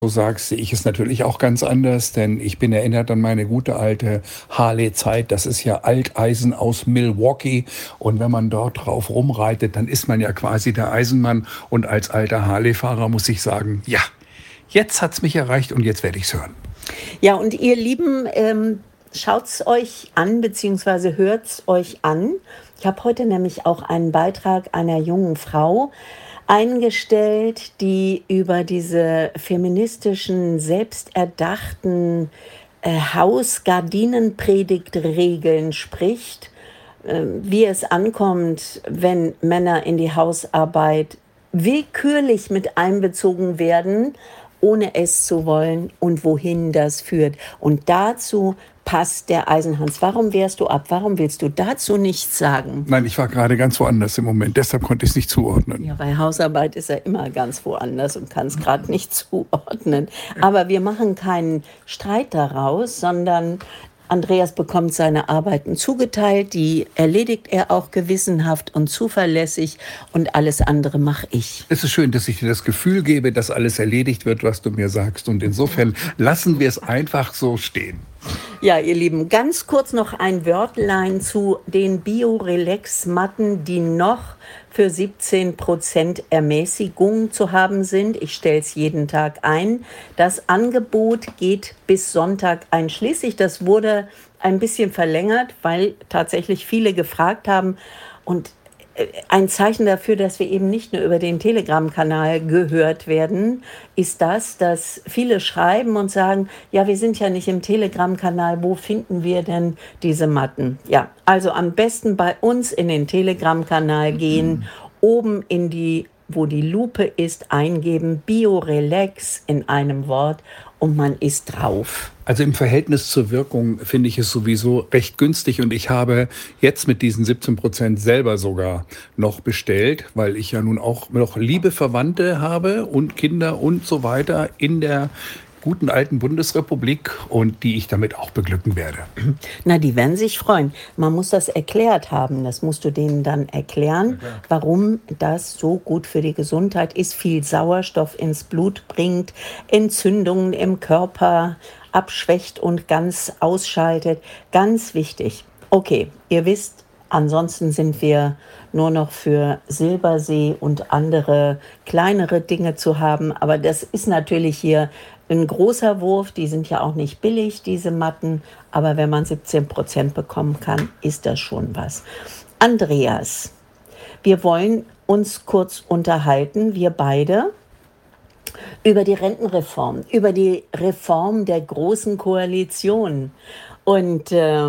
du sagst, sehe ich es natürlich auch ganz anders, denn ich bin erinnert an meine gute alte Harley-Zeit. Das ist ja Alteisen aus Milwaukee. Und wenn man dort drauf rumreitet, dann ist man ja quasi der Eisenmann. Und als alter Harley-Fahrer muss ich sagen, ja, jetzt hat's mich erreicht und jetzt werde ich's hören. Ja, und ihr Lieben, schaut's euch an, beziehungsweise hört's euch an. Ich habe heute nämlich auch einen Beitrag einer jungen Frau eingestellt, die über diese feministischen, selbsterdachten Hausgardinenpredigtregeln spricht, wie es ankommt, wenn Männer in die Hausarbeit willkürlich mit einbezogen werden, ohne es zu wollen und wohin das führt. Und dazu passt der Eisenhans. Warum wehrst du ab? Warum willst du dazu nichts sagen? Nein, ich war gerade ganz woanders im Moment, deshalb konnte ich es nicht zuordnen. Ja, bei Hausarbeit ist er immer ganz woanders und kann es gerade nicht zuordnen. Aber wir machen keinen Streit daraus, sondern Andreas bekommt seine Arbeiten zugeteilt, die erledigt er auch gewissenhaft und zuverlässig und alles andere mache ich. Es ist schön, dass ich dir das Gefühl gebe, dass alles erledigt wird, was du mir sagst. Und insofern lassen wir es einfach so stehen. Ja, ihr Lieben, ganz kurz noch ein Wörtlein zu den Biorelax-Matten, die noch für 17% Ermäßigung zu haben sind. Ich stelle es jeden Tag ein. Das Angebot geht bis Sonntag einschließlich. Das wurde ein bisschen verlängert, weil tatsächlich viele gefragt haben. Und ein Zeichen dafür, dass wir eben nicht nur über den Telegram-Kanal gehört werden, ist das, dass viele schreiben und sagen, ja, wir sind ja nicht im Telegram-Kanal, wo finden wir denn diese Matten? Ja, also am besten bei uns in den Telegram-Kanal gehen, oben wo die Lupe ist, eingeben, Biorelax in einem Wort und man ist drauf. Also im Verhältnis zur Wirkung finde ich es sowieso recht günstig und ich habe jetzt mit diesen 17% selber sogar noch bestellt, weil ich ja nun auch noch liebe Verwandte habe und Kinder und so weiter in der guten alten Bundesrepublik und die ich damit auch beglücken werde. Na, die werden sich freuen. Man muss das erklärt haben. Das musst du denen dann erklären, warum das so gut für die Gesundheit ist, viel Sauerstoff ins Blut bringt, Entzündungen im Körper abschwächt und ganz ausschaltet. Ganz wichtig. Okay, ihr wisst, ansonsten sind wir nur noch für Silbersee und andere kleinere Dinge zu haben. Aber das ist natürlich hier ein großer Wurf. Die sind ja auch nicht billig, diese Matten. Aber wenn man 17% bekommen kann, ist das schon was. Andreas, wir wollen uns kurz unterhalten, wir beide, über die Rentenreform, über die Reform der Großen Koalition. Und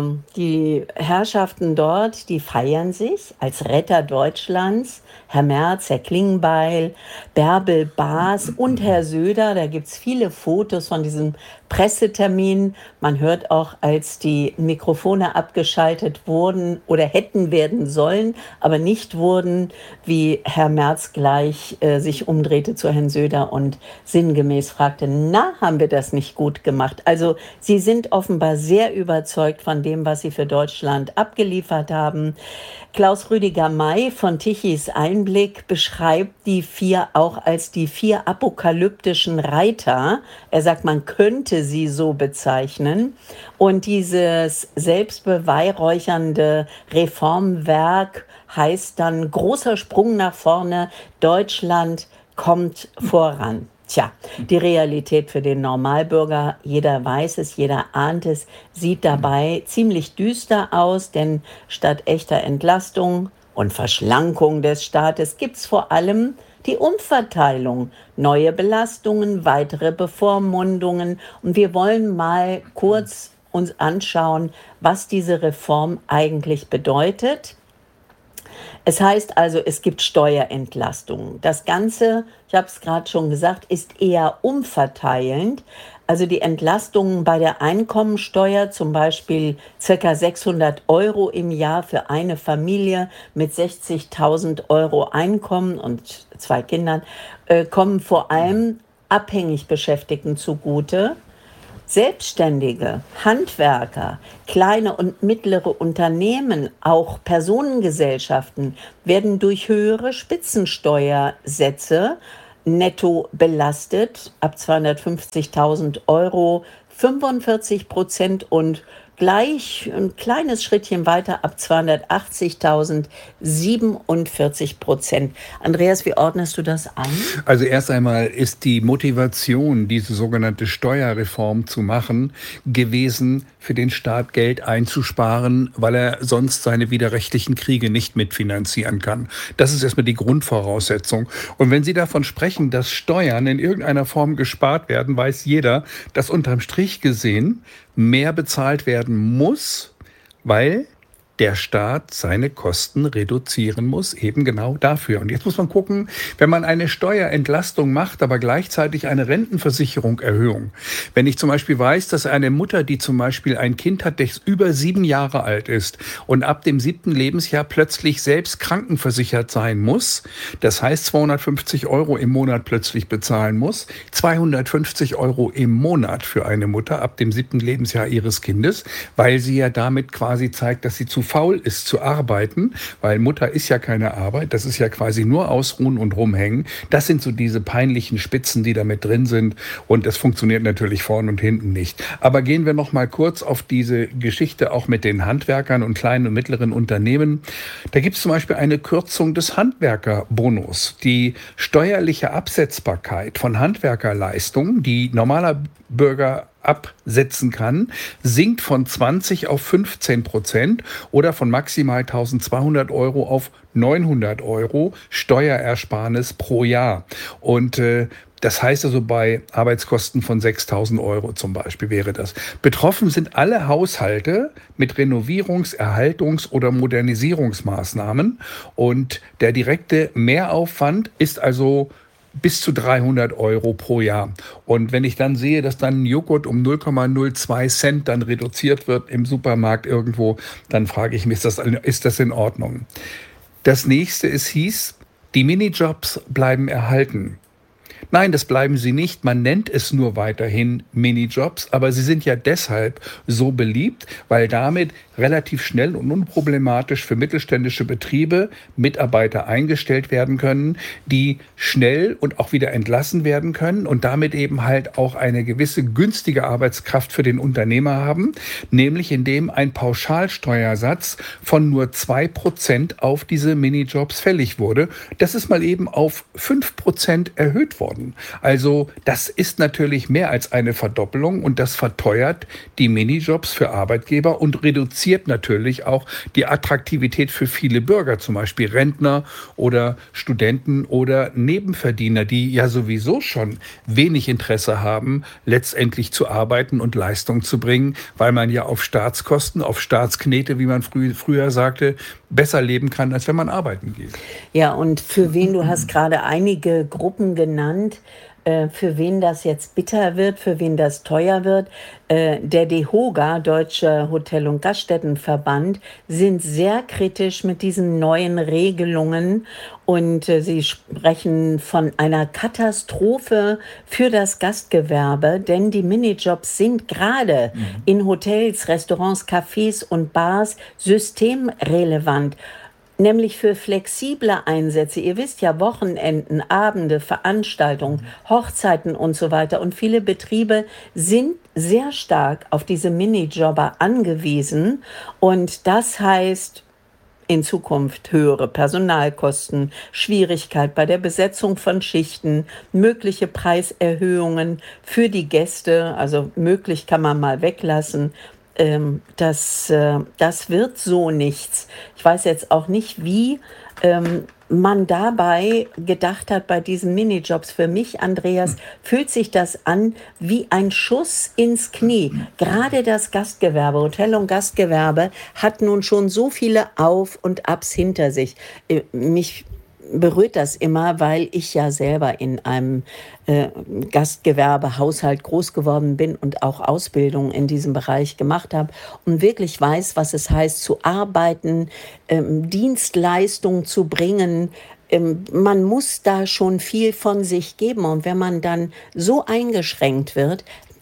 die Herrschaften dort, die feiern sich als Retter Deutschlands. Herr Merz, Herr Klingbeil, Bärbel Baas und Herr Söder. Da gibt es viele Fotos von diesem Pressetermin. Man hört auch, als die Mikrofone abgeschaltet wurden oder hätten werden sollen, aber nicht wurden, wie Herr Merz gleich sich umdrehte zu Herrn Söder und sinngemäß fragte, na, haben wir das nicht gut gemacht? Also sie sind offenbar sehr überzeugt von dem, was sie für Deutschland abgeliefert haben. Klaus Rüdiger May von Tichys Einblick beschreibt die vier auch als die vier apokalyptischen Reiter. Er sagt, man könnte sie so bezeichnen. Und dieses selbstbeweihräuchernde Reformwerk heißt dann großer Sprung nach vorne, Deutschland kommt voran. Tja, die Realität für den Normalbürger, jeder weiß es, jeder ahnt es, sieht dabei ziemlich düster aus, denn statt echter Entlastung und Verschlankung des Staates gibt es vor allem die Umverteilung, neue Belastungen, weitere Bevormundungen. Und wir wollen mal kurz uns anschauen, was diese Reform eigentlich bedeutet. Es heißt also, es gibt Steuerentlastungen. Das Ganze, ich habe es gerade schon gesagt, ist eher umverteilend. Also die Entlastungen bei der Einkommensteuer, zum Beispiel ca. 600 Euro im Jahr für eine Familie mit 60.000 Euro Einkommen und 2 Kindern, kommen vor allem abhängig Beschäftigten zugute. Selbstständige, Handwerker, kleine und mittlere Unternehmen, auch Personengesellschaften werden durch höhere Spitzensteuersätze netto belastet, ab 250.000 Euro 45% und gleich ein kleines Schrittchen weiter ab 280.000 47%. Andreas, wie ordnest du das ein? Also erst einmal ist die Motivation, diese sogenannte Steuerreform zu machen, gewesen, für den Staat Geld einzusparen, weil er sonst seine widerrechtlichen Kriege nicht mitfinanzieren kann. Das ist erstmal die Grundvoraussetzung. Und wenn Sie davon sprechen, dass Steuern in irgendeiner Form gespart werden, weiß jeder, dass unterm Strich gesehen mehr bezahlt werden muss, weil der Staat seine Kosten reduzieren muss, eben genau dafür. Und jetzt muss man gucken, wenn man eine Steuerentlastung macht, aber gleichzeitig eine Rentenversicherung-Erhöhung. Wenn ich zum Beispiel weiß, dass eine Mutter, die zum Beispiel ein Kind hat, das über 7 Jahre alt ist und ab dem 7. Lebensjahr plötzlich selbst krankenversichert sein muss, das heißt 250 Euro im Monat plötzlich bezahlen muss, 250 Euro im Monat für eine Mutter ab dem 7. Lebensjahr ihres Kindes, weil sie ja damit quasi zeigt, dass sie zu faul ist zu arbeiten, weil Mutter ist ja keine Arbeit, das ist ja quasi nur ausruhen und rumhängen. Das sind so diese peinlichen Spitzen, die da mit drin sind und das funktioniert natürlich vorn und hinten nicht. Aber gehen wir noch mal kurz auf diese Geschichte auch mit den Handwerkern und kleinen und mittleren Unternehmen. Da gibt es zum Beispiel eine Kürzung des Handwerkerbonus. Die steuerliche Absetzbarkeit von Handwerkerleistungen, die normaler Bürger absetzen kann, sinkt von 20 auf 15% oder von maximal 1.200 Euro auf 900 Euro Steuerersparnis pro Jahr. Und das heißt also bei Arbeitskosten von 6.000 Euro zum Beispiel wäre das. Betroffen sind alle Haushalte mit Renovierungs-, Erhaltungs- oder Modernisierungsmaßnahmen. Und der direkte Mehraufwand ist also bis zu 300 Euro pro Jahr. Und wenn ich dann sehe, dass dann ein Joghurt um 0,02 Cent dann reduziert wird im Supermarkt irgendwo, dann frage ich mich, ist das in Ordnung? Das nächste hieß, die Minijobs bleiben erhalten. Nein, das bleiben sie nicht. Man nennt es nur weiterhin Minijobs, aber sie sind ja deshalb so beliebt, weil damit relativ schnell und unproblematisch für mittelständische Betriebe Mitarbeiter eingestellt werden können, die schnell und auch wieder entlassen werden können und damit eben halt auch eine gewisse günstige Arbeitskraft für den Unternehmer haben, nämlich indem ein Pauschalsteuersatz von nur 2% auf diese Minijobs fällig wurde. Das ist mal eben auf 5% erhöht worden. Also das ist natürlich mehr als eine Verdoppelung und das verteuert die Minijobs für Arbeitgeber und reduziert natürlich auch die Attraktivität für viele Bürger, zum Beispiel Rentner oder Studenten oder Nebenverdiener, die ja sowieso schon wenig Interesse haben, letztendlich zu arbeiten und Leistung zu bringen, weil man ja auf Staatskosten, auf Staatsknete, wie man früher sagte, besser leben kann, als wenn man arbeiten geht. Ja, und für wen, du hast gerade einige Gruppen genannt, für wen das jetzt bitter wird, für wen das teuer wird. Der DEHOGA, Deutscher Hotel- und Gaststättenverband, sind sehr kritisch mit diesen neuen Regelungen und sie sprechen von einer Katastrophe für das Gastgewerbe, denn die Minijobs sind gerade in Hotels, Restaurants, Cafés und Bars systemrelevant. Nämlich für flexible Einsätze. Ihr wisst ja, Wochenenden, Abende, Veranstaltungen, Hochzeiten und so weiter. Und viele Betriebe sind sehr stark auf diese Minijobber angewiesen. Und das heißt in Zukunft höhere Personalkosten, Schwierigkeit bei der Besetzung von Schichten, mögliche Preiserhöhungen für die Gäste. Also möglich kann man mal weglassen. Das wird so nichts. Ich weiß jetzt auch nicht, wie man dabei gedacht hat bei diesen Minijobs. Für mich, Andreas, fühlt sich das an wie ein Schuss ins Knie. Gerade das Gastgewerbe, Hotel- und Gastgewerbe, hat nun schon so viele Auf- und Abs hinter sich. Mich berührt das immer, weil ich ja selber in einem Gastgewerbehaushalt groß geworden bin und auch Ausbildung in diesem Bereich gemacht habe und wirklich weiß, was es heißt zu arbeiten, Dienstleistung zu bringen. Man muss da schon viel von sich geben und wenn man dann so eingeschränkt wird,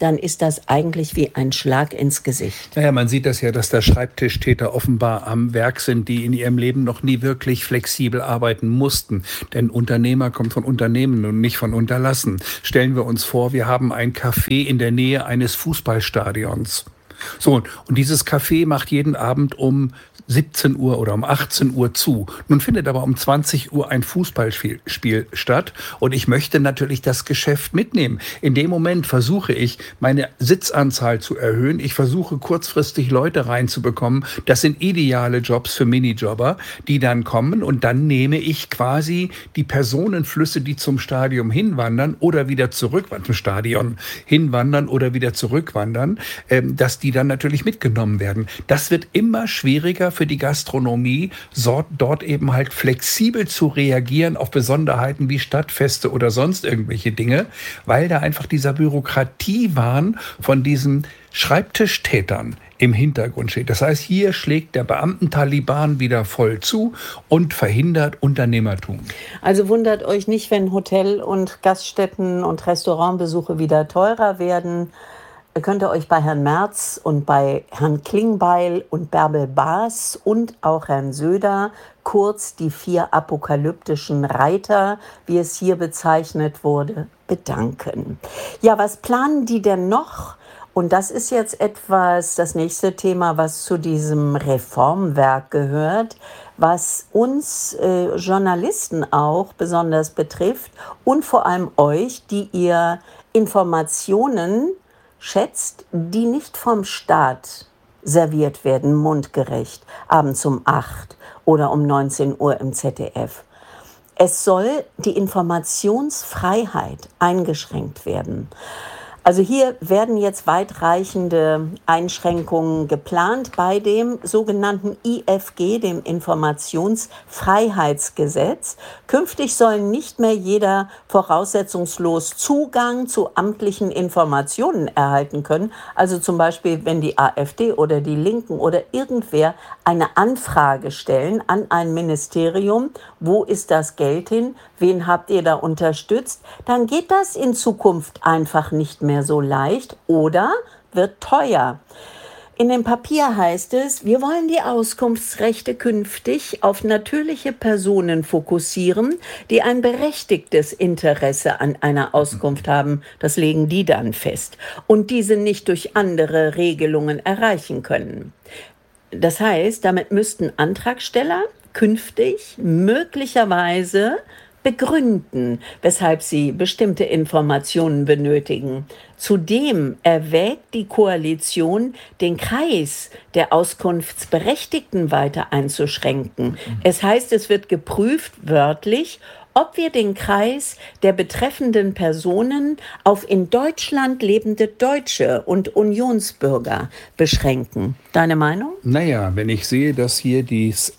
dann ist das eigentlich wie ein Schlag ins Gesicht. Naja, man sieht das ja, dass da Schreibtischtäter offenbar am Werk sind, die in ihrem Leben noch nie wirklich flexibel arbeiten mussten. Denn Unternehmer kommt von Unternehmen und nicht von Unterlassen. Stellen wir uns vor, wir haben ein Café in der Nähe eines Fußballstadions. So, und dieses Café macht jeden Abend um 17 Uhr oder um 18 Uhr zu. Nun findet aber um 20 Uhr ein Fußballspiel statt und ich möchte natürlich das Geschäft mitnehmen. In dem Moment versuche ich, meine Sitzanzahl zu erhöhen. Ich versuche kurzfristig Leute reinzubekommen. Das sind ideale Jobs für Minijobber, die dann kommen und dann nehme ich quasi die Personenflüsse, die zum Stadion hinwandern oder wieder zum Stadion hinwandern oder wieder zurückwandern, dass die dann natürlich mitgenommen werden. Das wird immer schwieriger für die Gastronomie, dort eben halt flexibel zu reagieren auf Besonderheiten wie Stadtfeste oder sonst irgendwelche Dinge, weil da einfach dieser Bürokratiewahn von diesen Schreibtischtätern im Hintergrund steht. Das heißt, hier schlägt der Beamten-Taliban wieder voll zu und verhindert Unternehmertum. Also wundert euch nicht, wenn Hotel- und Gaststätten- und Restaurantbesuche wieder teurer werden. Könnt ihr euch bei Herrn Merz und bei Herrn Klingbeil und Bärbel Baas und auch Herrn Söder, kurz die 4 apokalyptischen Reiter, wie es hier bezeichnet wurde, bedanken. Ja, was planen die denn noch? Und das ist jetzt das nächste Thema, was zu diesem Reformwerk gehört, was uns Journalisten auch besonders betrifft und vor allem euch, die ihr Informationen schätzt, die nicht vom Staat serviert werden, mundgerecht, abends um 8 oder um 19 Uhr im ZDF. Es soll die Informationsfreiheit eingeschränkt werden. Also hier werden jetzt weitreichende Einschränkungen geplant bei dem sogenannten IFG, dem Informationsfreiheitsgesetz. Künftig soll nicht mehr jeder voraussetzungslos Zugang zu amtlichen Informationen erhalten können. Also zum Beispiel, wenn die AfD oder die Linken oder irgendwer eine Anfrage stellen an ein Ministerium, wo ist das Geld hin, wen habt ihr da unterstützt, dann geht das in Zukunft einfach nicht mehr so leicht oder wird teuer. In dem Papier heißt es, wir wollen die Auskunftsrechte künftig auf natürliche Personen fokussieren, die ein berechtigtes Interesse an einer Auskunft haben. Das legen die dann fest. Und diese nicht durch andere Regelungen erreichen können. Das heißt, damit müssten Antragsteller künftig möglicherweise begründen, weshalb sie bestimmte Informationen benötigen. Zudem erwägt die Koalition, den Kreis der Auskunftsberechtigten weiter einzuschränken. Es heißt, es wird geprüft, wörtlich, ob wir den Kreis der betreffenden Personen auf in Deutschland lebende Deutsche und Unionsbürger beschränken. Deine Meinung? Naja, wenn ich sehe, dass hier das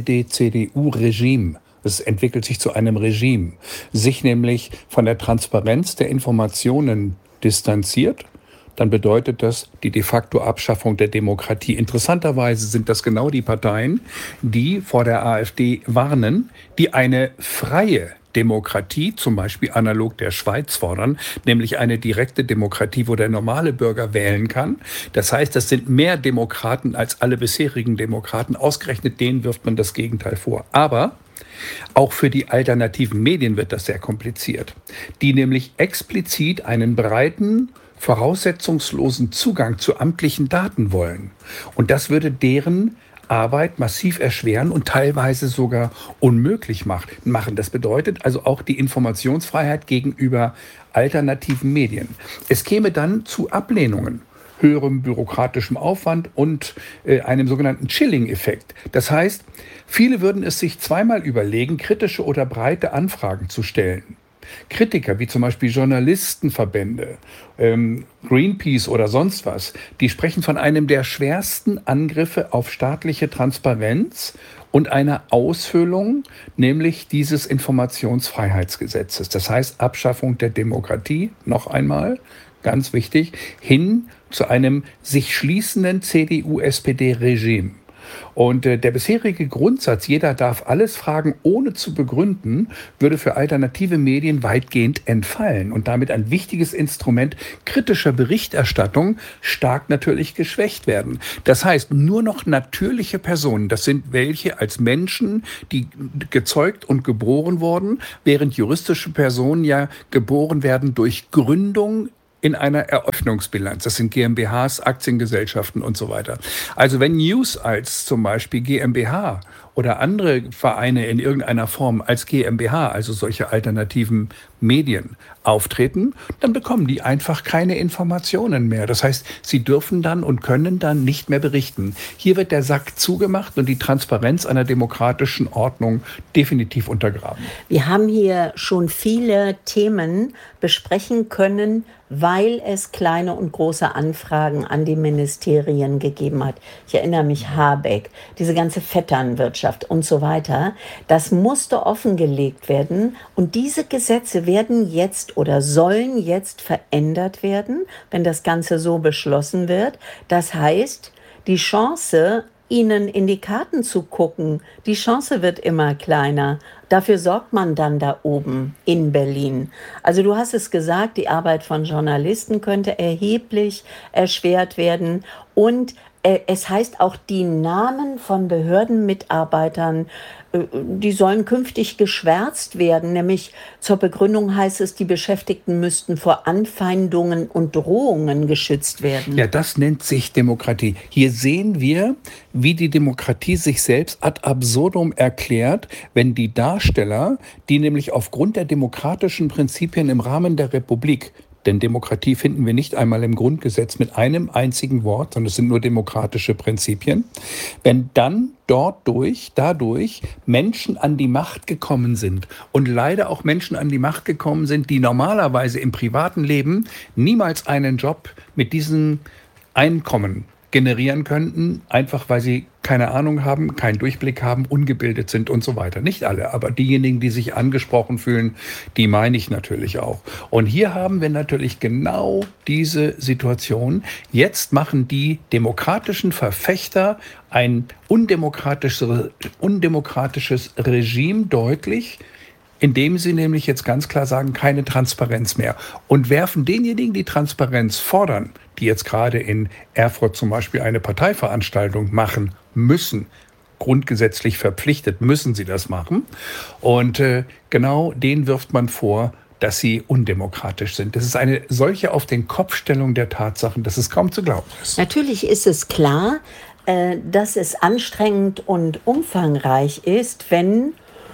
SPD-CDU-Regime, es entwickelt sich zu einem Regime, sich nämlich von der Transparenz der Informationen distanziert, dann bedeutet das die de facto Abschaffung der Demokratie. Interessanterweise sind das genau die Parteien, die vor der AfD warnen, die eine freie Demokratie, zum Beispiel analog der Schweiz, fordern, nämlich eine direkte Demokratie, wo der normale Bürger wählen kann. Das heißt, das sind mehr Demokraten als alle bisherigen Demokraten. Ausgerechnet denen wirft man das Gegenteil vor. Aber auch für die alternativen Medien wird das sehr kompliziert, die nämlich explizit einen breiten, voraussetzungslosen Zugang zu amtlichen Daten wollen. Und das würde deren Arbeit massiv erschweren und teilweise sogar unmöglich machen. Das bedeutet also auch die Informationsfreiheit gegenüber alternativen Medien. Es käme dann zu Ablehnungen, höherem bürokratischem Aufwand und einem sogenannten Chilling-Effekt. Das heißt, viele würden es sich zweimal überlegen, kritische oder breite Anfragen zu stellen. Kritiker, wie zum Beispiel Journalistenverbände, Greenpeace oder sonst was, die sprechen von einem der schwersten Angriffe auf staatliche Transparenz und einer Aushöhlung, nämlich dieses Informationsfreiheitsgesetzes. Das heißt Abschaffung der Demokratie, noch einmal, ganz wichtig, hin zu einem sich schließenden CDU-SPD-Regime. Und der bisherige Grundsatz, jeder darf alles fragen, ohne zu begründen, würde für alternative Medien weitgehend entfallen und damit ein wichtiges Instrument kritischer Berichterstattung stark natürlich geschwächt werden. Das heißt, nur noch natürliche Personen, das sind welche als Menschen, die gezeugt und geboren wurden, während juristische Personen ja geboren werden durch Gründung in einer Eröffnungsbilanz. Das sind GmbHs, Aktiengesellschaften und so weiter. Also wenn News als zum Beispiel GmbH oder andere Vereine in irgendeiner Form als GmbH, also solche alternativen Medien, auftreten, dann bekommen die einfach keine Informationen mehr. Das heißt, sie dürfen dann und können dann nicht mehr berichten. Hier wird der Sack zugemacht und die Transparenz einer demokratischen Ordnung definitiv untergraben. Wir haben hier schon viele Themen besprechen können, weil es kleine und große Anfragen an die Ministerien gegeben hat. Ich erinnere mich, Habeck, diese ganze Vetternwirtschaft und so weiter. Das musste offengelegt werden und diese Gesetze werden jetzt oder sollen jetzt verändert werden, wenn das Ganze so beschlossen wird. Das heißt, die Chance, ihnen in die Karten zu gucken, die Chance wird immer kleiner. Dafür sorgt man dann da oben in Berlin. Also du hast es gesagt, die Arbeit von Journalisten könnte erheblich erschwert werden und es heißt auch, die Namen von Behördenmitarbeitern, die sollen künftig geschwärzt werden. Nämlich zur Begründung heißt es, die Beschäftigten müssten vor Anfeindungen und Drohungen geschützt werden. Ja, das nennt sich Demokratie. Hier sehen wir, wie die Demokratie sich selbst ad absurdum erklärt, wenn die Darsteller, die nämlich aufgrund der demokratischen Prinzipien im Rahmen der Republik, denn Demokratie finden wir nicht einmal im Grundgesetz mit einem einzigen Wort, sondern es sind nur demokratische Prinzipien. Wenn dann dadurch Menschen an die Macht gekommen sind und leider auch Menschen an die Macht gekommen sind, die normalerweise im privaten Leben niemals einen Job mit diesem Einkommen generieren könnten, einfach weil sie keine Ahnung haben, keinen Durchblick haben, ungebildet sind und so weiter. Nicht alle, aber diejenigen, die sich angesprochen fühlen, die meine ich natürlich auch. Und hier haben wir natürlich genau diese Situation. Jetzt machen die demokratischen Verfechter ein undemokratisches Regime deutlich, indem sie nämlich jetzt ganz klar sagen, keine Transparenz mehr und werfen denjenigen, die Transparenz fordern, die jetzt gerade in Erfurt zum Beispiel eine Parteiveranstaltung machen müssen, grundgesetzlich verpflichtet müssen sie das machen. Und genau denen wirft man vor, dass sie undemokratisch sind. Das ist eine solche auf den Kopfstellung der Tatsachen, dass es kaum zu glauben ist. Natürlich ist es klar, dass es anstrengend und umfangreich ist, wenn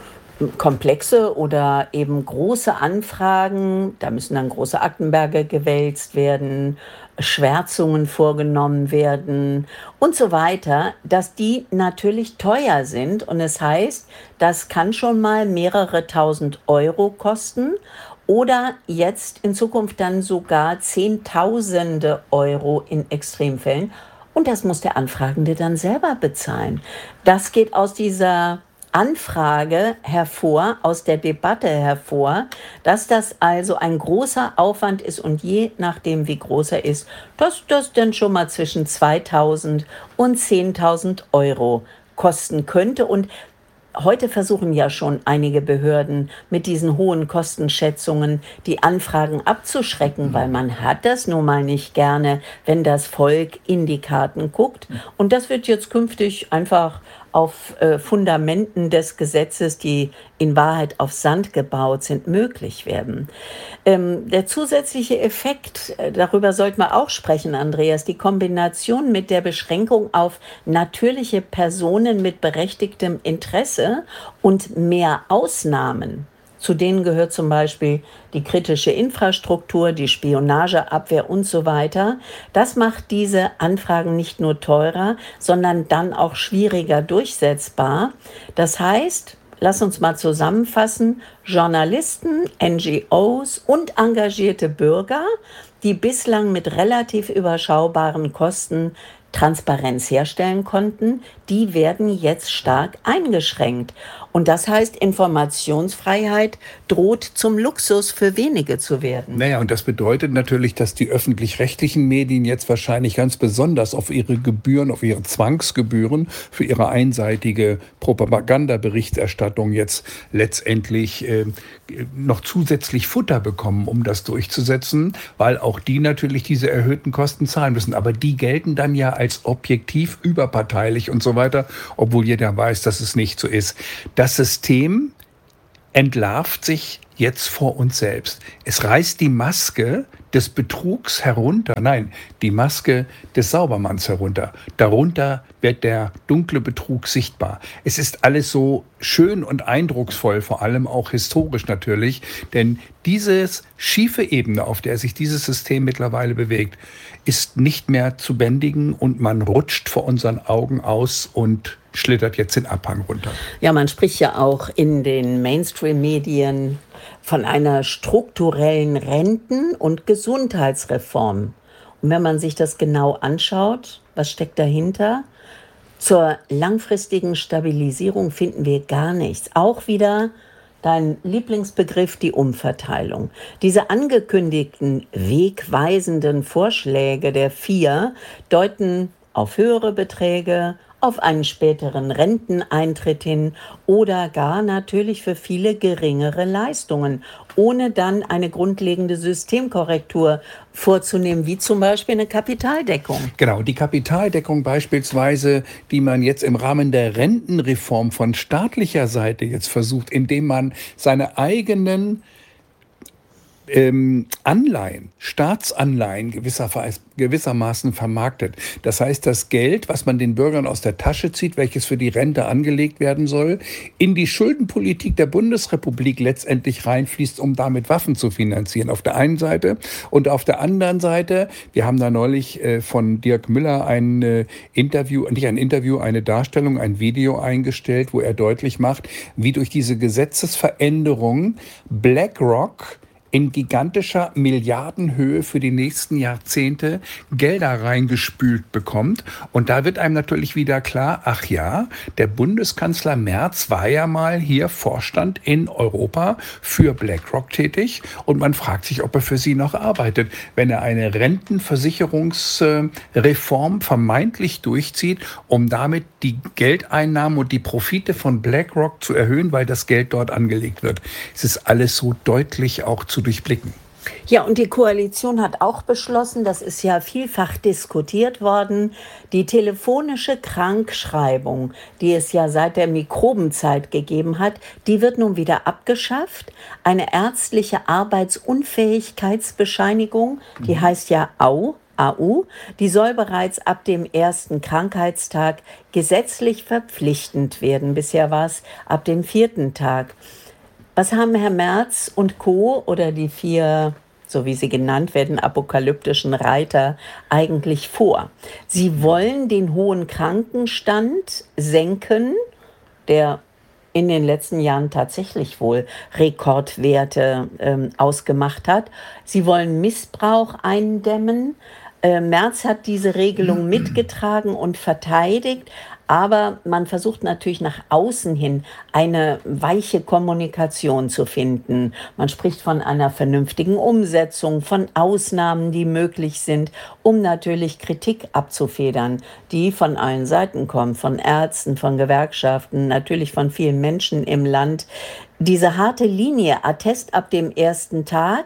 komplexe oder eben große Anfragen, da müssen dann große Aktenberge gewälzt werden, Schwärzungen vorgenommen werden und so weiter, dass die natürlich teuer sind. Und es heißt, das kann schon mal mehrere tausend Euro kosten oder jetzt in Zukunft dann sogar Zehntausende Euro in Extremfällen. Und das muss der Anfragende dann selber bezahlen. Das geht aus dieser Anfrage hervor, aus der Debatte hervor, dass das also ein großer Aufwand ist und je nachdem, wie groß er ist, dass das dann schon mal zwischen 2.000 und 10.000 Euro kosten könnte. Und heute versuchen ja schon einige Behörden mit diesen hohen Kostenschätzungen die Anfragen abzuschrecken, weil man hat das nun mal nicht gerne, wenn das Volk in die Karten guckt. Und das wird jetzt künftig einfach auf Fundamenten des Gesetzes, die in Wahrheit auf Sand gebaut sind, möglich werden. Der zusätzliche Effekt, darüber sollten wir auch sprechen, Andreas, die Kombination mit der Beschränkung auf natürliche Personen mit berechtigtem Interesse und mehr Ausnahmen. Zu denen gehört zum Beispiel die kritische Infrastruktur, die Spionageabwehr und so weiter. Das macht diese Anfragen nicht nur teurer, sondern dann auch schwieriger durchsetzbar. Das heißt, lass uns mal zusammenfassen, Journalisten, NGOs und engagierte Bürger, die bislang mit relativ überschaubaren Kosten Transparenz herstellen konnten, die werden jetzt stark eingeschränkt. Und das heißt, Informationsfreiheit droht zum Luxus für wenige zu werden. Naja, und das bedeutet natürlich, dass die öffentlich-rechtlichen Medien jetzt wahrscheinlich ganz besonders auf ihre Gebühren, auf ihre Zwangsgebühren für ihre einseitige Propagandaberichterstattung jetzt letztendlich noch zusätzlich Futter bekommen, um das durchzusetzen, weil auch die natürlich diese erhöhten Kosten zahlen müssen. Aber die gelten dann ja als objektiv überparteilich und so weiter, obwohl jeder weiß, dass es nicht so ist. Das System entlarvt sich jetzt vor uns selbst. Es reißt die Maske des Betrugs herunter, nein, die Maske des Saubermanns herunter. Darunter wird der dunkle Betrug sichtbar. Es ist alles so schön und eindrucksvoll, vor allem auch historisch natürlich, denn dieses schiefe Ebene, auf der sich dieses System mittlerweile bewegt, ist nicht mehr zu bändigen und man rutscht vor unseren Augen aus und schlittert jetzt den Abhang runter. Ja, man spricht ja auch in den Mainstream-Medien von einer strukturellen Renten- und Gesundheitsreform. Und wenn man sich das genau anschaut, was steckt dahinter? Zur langfristigen Stabilisierung finden wir gar nichts. Auch wieder dein Lieblingsbegriff, die Umverteilung. Diese angekündigten wegweisenden Vorschläge der vier deuten auf höhere Beträge, auf einen späteren Renteneintritt hin oder gar natürlich für viele geringere Leistungen, ohne dann eine grundlegende Systemkorrektur vorzunehmen, wie zum Beispiel eine Kapitaldeckung. Genau, die Kapitaldeckung beispielsweise, die man jetzt im Rahmen der Rentenreform von staatlicher Seite jetzt versucht, indem man seine eigenen Anleihen, Staatsanleihen gewissermaßen vermarktet. Das heißt, das Geld, was man den Bürgern aus der Tasche zieht, welches für die Rente angelegt werden soll, in die Schuldenpolitik der Bundesrepublik letztendlich reinfließt, um damit Waffen zu finanzieren. Auf der einen Seite und auf der anderen Seite, wir haben da neulich von Dirk Müller eine Darstellung, ein Video eingestellt, wo er deutlich macht, wie durch diese Gesetzesveränderung BlackRock in gigantischer Milliardenhöhe für die nächsten Jahrzehnte Gelder reingespült bekommt. Und da wird einem natürlich wieder klar, ach ja, der Bundeskanzler Merz war ja mal hier Vorstand in Europa für BlackRock tätig. Und man fragt sich, ob er für sie noch arbeitet, wenn er eine Rentenversicherungsreform vermeintlich durchzieht, um damit die Geldeinnahmen und die Profite von BlackRock zu erhöhen, weil das Geld dort angelegt wird. Es ist alles so deutlich auch zu durchblicken. Ja, und die Koalition hat auch beschlossen, das ist ja vielfach diskutiert worden, die telefonische Krankschreibung, die es ja seit der Mikrobenzeit gegeben hat, die wird nun wieder abgeschafft. Eine ärztliche Arbeitsunfähigkeitsbescheinigung, die heißt ja AU, die soll bereits ab dem ersten Krankheitstag gesetzlich verpflichtend werden. Bisher war es ab dem 4. Tag. Was haben Herr Merz und Co. oder die 4, so wie sie genannt werden, apokalyptischen Reiter eigentlich vor? Sie wollen den hohen Krankenstand senken, der in den letzten Jahren tatsächlich wohl Rekordwerte ausgemacht hat. Sie wollen Missbrauch eindämmen. Merz hat diese Regelung mitgetragen und verteidigt, aber man versucht natürlich nach außen hin eine weiche Kommunikation zu finden. Man spricht von einer vernünftigen Umsetzung, von Ausnahmen, die möglich sind, um natürlich Kritik abzufedern, die von allen Seiten kommt, von Ärzten, von Gewerkschaften, natürlich von vielen Menschen im Land. Diese harte Linie, Attest ab dem ersten Tag,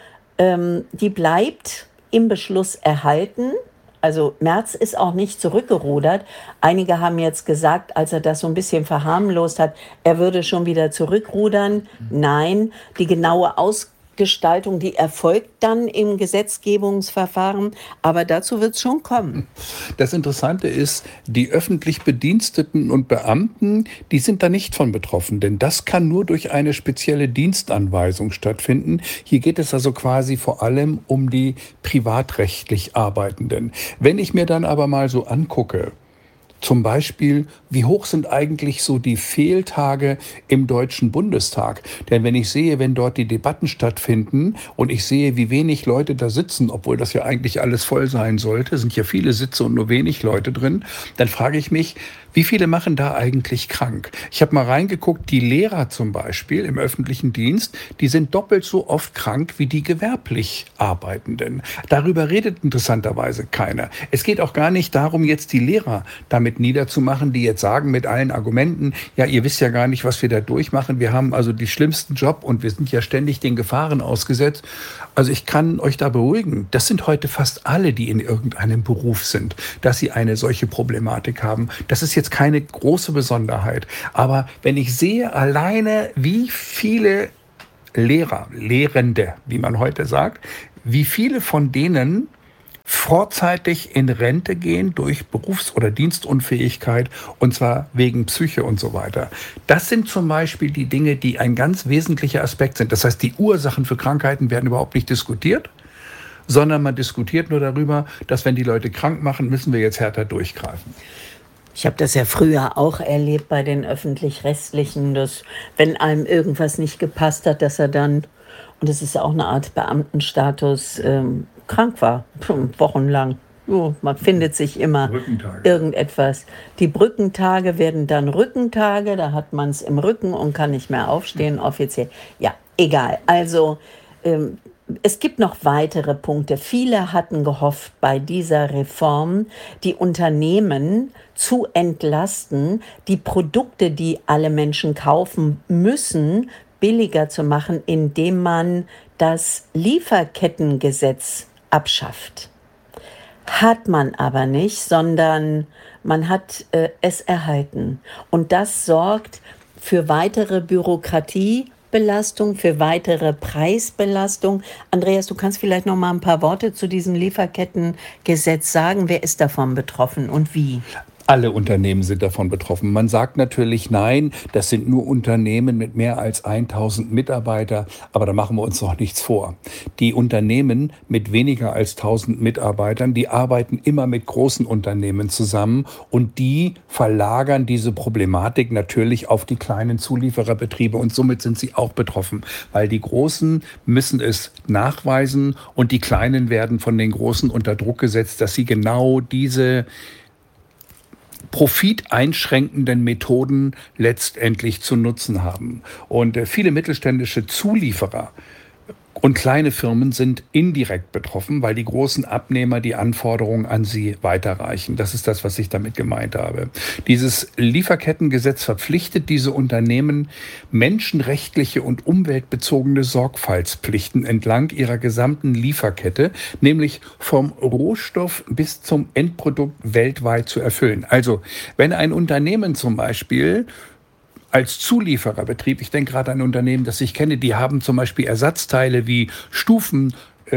die bleibt im Beschluss erhalten. Also Merz ist auch nicht zurückgerudert. Einige haben jetzt gesagt, als er das so ein bisschen verharmlost hat, er würde schon wieder zurückrudern. Nein, die genaue Ausgestaltung, die erfolgt dann im Gesetzgebungsverfahren, aber dazu wird es schon kommen. Das Interessante ist, die öffentlich Bediensteten und Beamten, die sind da nicht von betroffen, denn das kann nur durch eine spezielle Dienstanweisung stattfinden. Hier geht es also quasi vor allem um die privatrechtlich Arbeitenden. Wenn ich mir dann aber mal so angucke, Zum Beispiel, wie hoch sind eigentlich so die Fehltage im Deutschen Bundestag? Denn wenn ich sehe, wenn dort die Debatten stattfinden und ich sehe, wie wenig Leute da sitzen, obwohl das ja eigentlich alles voll sein sollte, sind ja viele Sitze und nur wenig Leute drin, dann frage ich mich, wie viele machen da eigentlich krank? Ich habe mal reingeguckt, die Lehrer zum Beispiel im öffentlichen Dienst, die sind doppelt so oft krank wie die gewerblich Arbeitenden. Darüber redet interessanterweise keiner. Es geht auch gar nicht darum, jetzt die Lehrer damit niederzumachen, die jetzt sagen mit allen Argumenten, ja, ihr wisst ja gar nicht, was wir da durchmachen. Wir haben also die schlimmsten Job und wir sind ja ständig den Gefahren ausgesetzt. Also ich kann euch da beruhigen, das sind heute fast alle, die in irgendeinem Beruf sind, dass sie eine solche Problematik haben. Das ist jetzt keine große Besonderheit. Aber wenn ich sehe alleine, wie viele Lehrer, Lehrende, wie man heute sagt, wie viele von denen vorzeitig in Rente gehen durch Berufs- oder Dienstunfähigkeit, und zwar wegen Psyche und so weiter. Das sind zum Beispiel die Dinge, die ein ganz wesentlicher Aspekt sind. Das heißt, die Ursachen für Krankheiten werden überhaupt nicht diskutiert, sondern man diskutiert nur darüber, dass wenn die Leute krank machen, müssen wir jetzt härter durchgreifen. Ich habe das ja früher auch erlebt bei den Öffentlich-Rechtlichen, dass wenn einem irgendwas nicht gepasst hat, dass er dann, und das ist ja auch eine Art Beamtenstatus, krank war, wochenlang. Jo, man findet sich immer irgendetwas. Die Brückentage werden dann Rückentage, da hat man es im Rücken und kann nicht mehr aufstehen, offiziell. Ja, egal. Also es gibt noch weitere Punkte. Viele hatten gehofft, bei dieser Reform die Unternehmen zu entlasten, die Produkte, die alle Menschen kaufen müssen, billiger zu machen, indem man das Lieferkettengesetz abschafft. Hat man aber nicht, sondern man hat es erhalten. Und das sorgt für weitere Bürokratiebelastung, für weitere Preisbelastung. Andreas, du kannst vielleicht noch mal ein paar Worte zu diesem Lieferkettengesetz sagen. Wer ist davon betroffen und wie? Alle Unternehmen sind davon betroffen. Man sagt natürlich, nein, das sind nur Unternehmen mit mehr als 1000 Mitarbeiter, aber da machen wir uns noch nichts vor. Die Unternehmen mit weniger als 1000 Mitarbeitern, die arbeiten immer mit großen Unternehmen zusammen und die verlagern diese Problematik natürlich auf die kleinen Zuliefererbetriebe und somit sind sie auch betroffen, weil die Großen müssen es nachweisen und die Kleinen werden von den Großen unter Druck gesetzt, dass sie genau diese profiteinschränkenden Methoden letztendlich zu nutzen haben. Und viele mittelständische Zulieferer und kleine Firmen sind indirekt betroffen, weil die großen Abnehmer die Anforderungen an sie weiterreichen. Das ist das, was ich damit gemeint habe. Dieses Lieferkettengesetz verpflichtet diese Unternehmen, menschenrechtliche und umweltbezogene Sorgfaltspflichten entlang ihrer gesamten Lieferkette, nämlich vom Rohstoff bis zum Endprodukt weltweit zu erfüllen. Also, wenn ein Unternehmen zum Beispiel als Zuliefererbetrieb, ich denke gerade an ein Unternehmen, das ich kenne, die haben zum Beispiel Ersatzteile wie Stufen,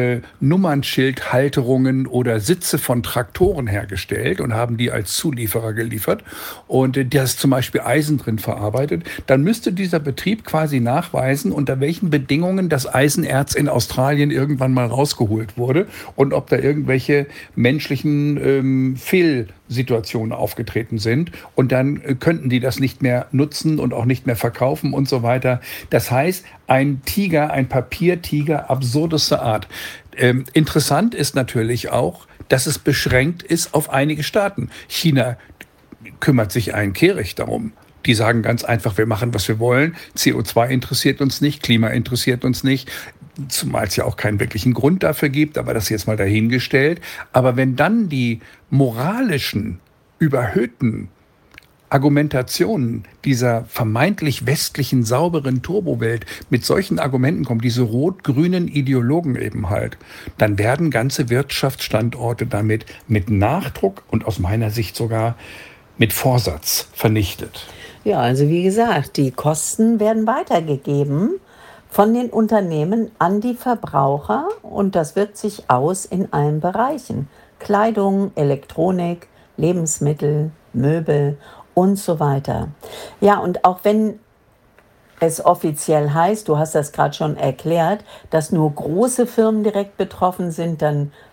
Nummernschildhalterungen oder Sitze von Traktoren hergestellt und haben die als Zulieferer geliefert und da ist zum Beispiel Eisen drin verarbeitet, dann müsste dieser Betrieb quasi nachweisen, unter welchen Bedingungen das Eisenerz in Australien irgendwann mal rausgeholt wurde und ob da irgendwelche menschlichen Fehlsituationen aufgetreten sind und dann könnten die das nicht mehr nutzen und auch nicht mehr verkaufen und so weiter. Das heißt, ein Tiger, ein Papiertiger absurdester Art. Interessant ist natürlich auch, dass es beschränkt ist auf einige Staaten. China kümmert sich einen Kehricht darum. Die sagen ganz einfach, wir machen, was wir wollen. CO2 interessiert uns nicht, Klima interessiert uns nicht. Zumal es ja auch keinen wirklichen Grund dafür gibt, aber das jetzt mal dahingestellt. Aber wenn dann die moralischen, überhöhten Argumentationen dieser vermeintlich westlichen, sauberen Turbowelt mit solchen Argumenten kommen, diese rot-grünen Ideologen eben halt, dann werden ganze Wirtschaftsstandorte damit mit Nachdruck und aus meiner Sicht sogar mit Vorsatz vernichtet. Ja, also wie gesagt, die Kosten werden weitergegeben von den Unternehmen an die Verbraucher und das wirkt sich aus in allen Bereichen. Kleidung, Elektronik, Lebensmittel, Möbel und so weiter. Ja, und auch wenn es offiziell heißt, du hast das gerade schon erklärt, dass nur große Firmen direkt betroffen sind, dann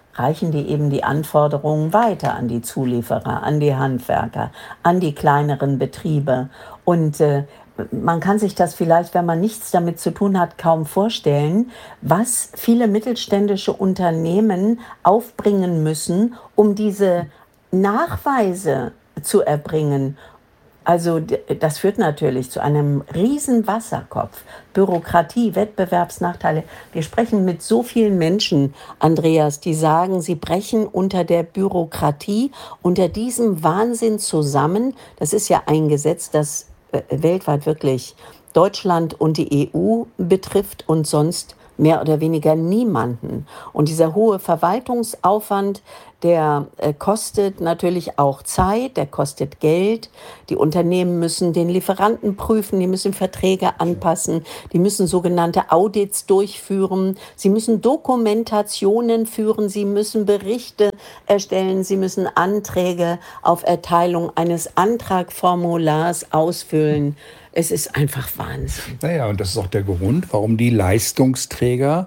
reichen die eben die Anforderungen weiter an die Zulieferer, an die Handwerker, an die kleineren Betriebe. Und man kann sich das vielleicht, wenn man nichts damit zu tun hat, kaum vorstellen, was viele mittelständische Unternehmen aufbringen müssen, um diese Nachweise zu erbringen. Also das führt natürlich zu einem riesen Wasserkopf. Bürokratie, Wettbewerbsnachteile. Wir sprechen mit so vielen Menschen, Andreas, die sagen, sie brechen unter der Bürokratie, unter diesem Wahnsinn zusammen. Das ist ja ein Gesetz, das weltweit wirklich Deutschland und die EU betrifft und sonst mehr oder weniger niemanden. Und dieser hohe Verwaltungsaufwand, der kostet natürlich auch Zeit, der kostet Geld. Die Unternehmen müssen den Lieferanten prüfen, die müssen Verträge anpassen, die müssen sogenannte Audits durchführen, sie müssen Dokumentationen führen, sie müssen Berichte erstellen, sie müssen Anträge auf Erteilung eines Antragformulars ausfüllen. Es ist einfach Wahnsinn. Naja, und das ist auch der Grund, warum die Leistungsträger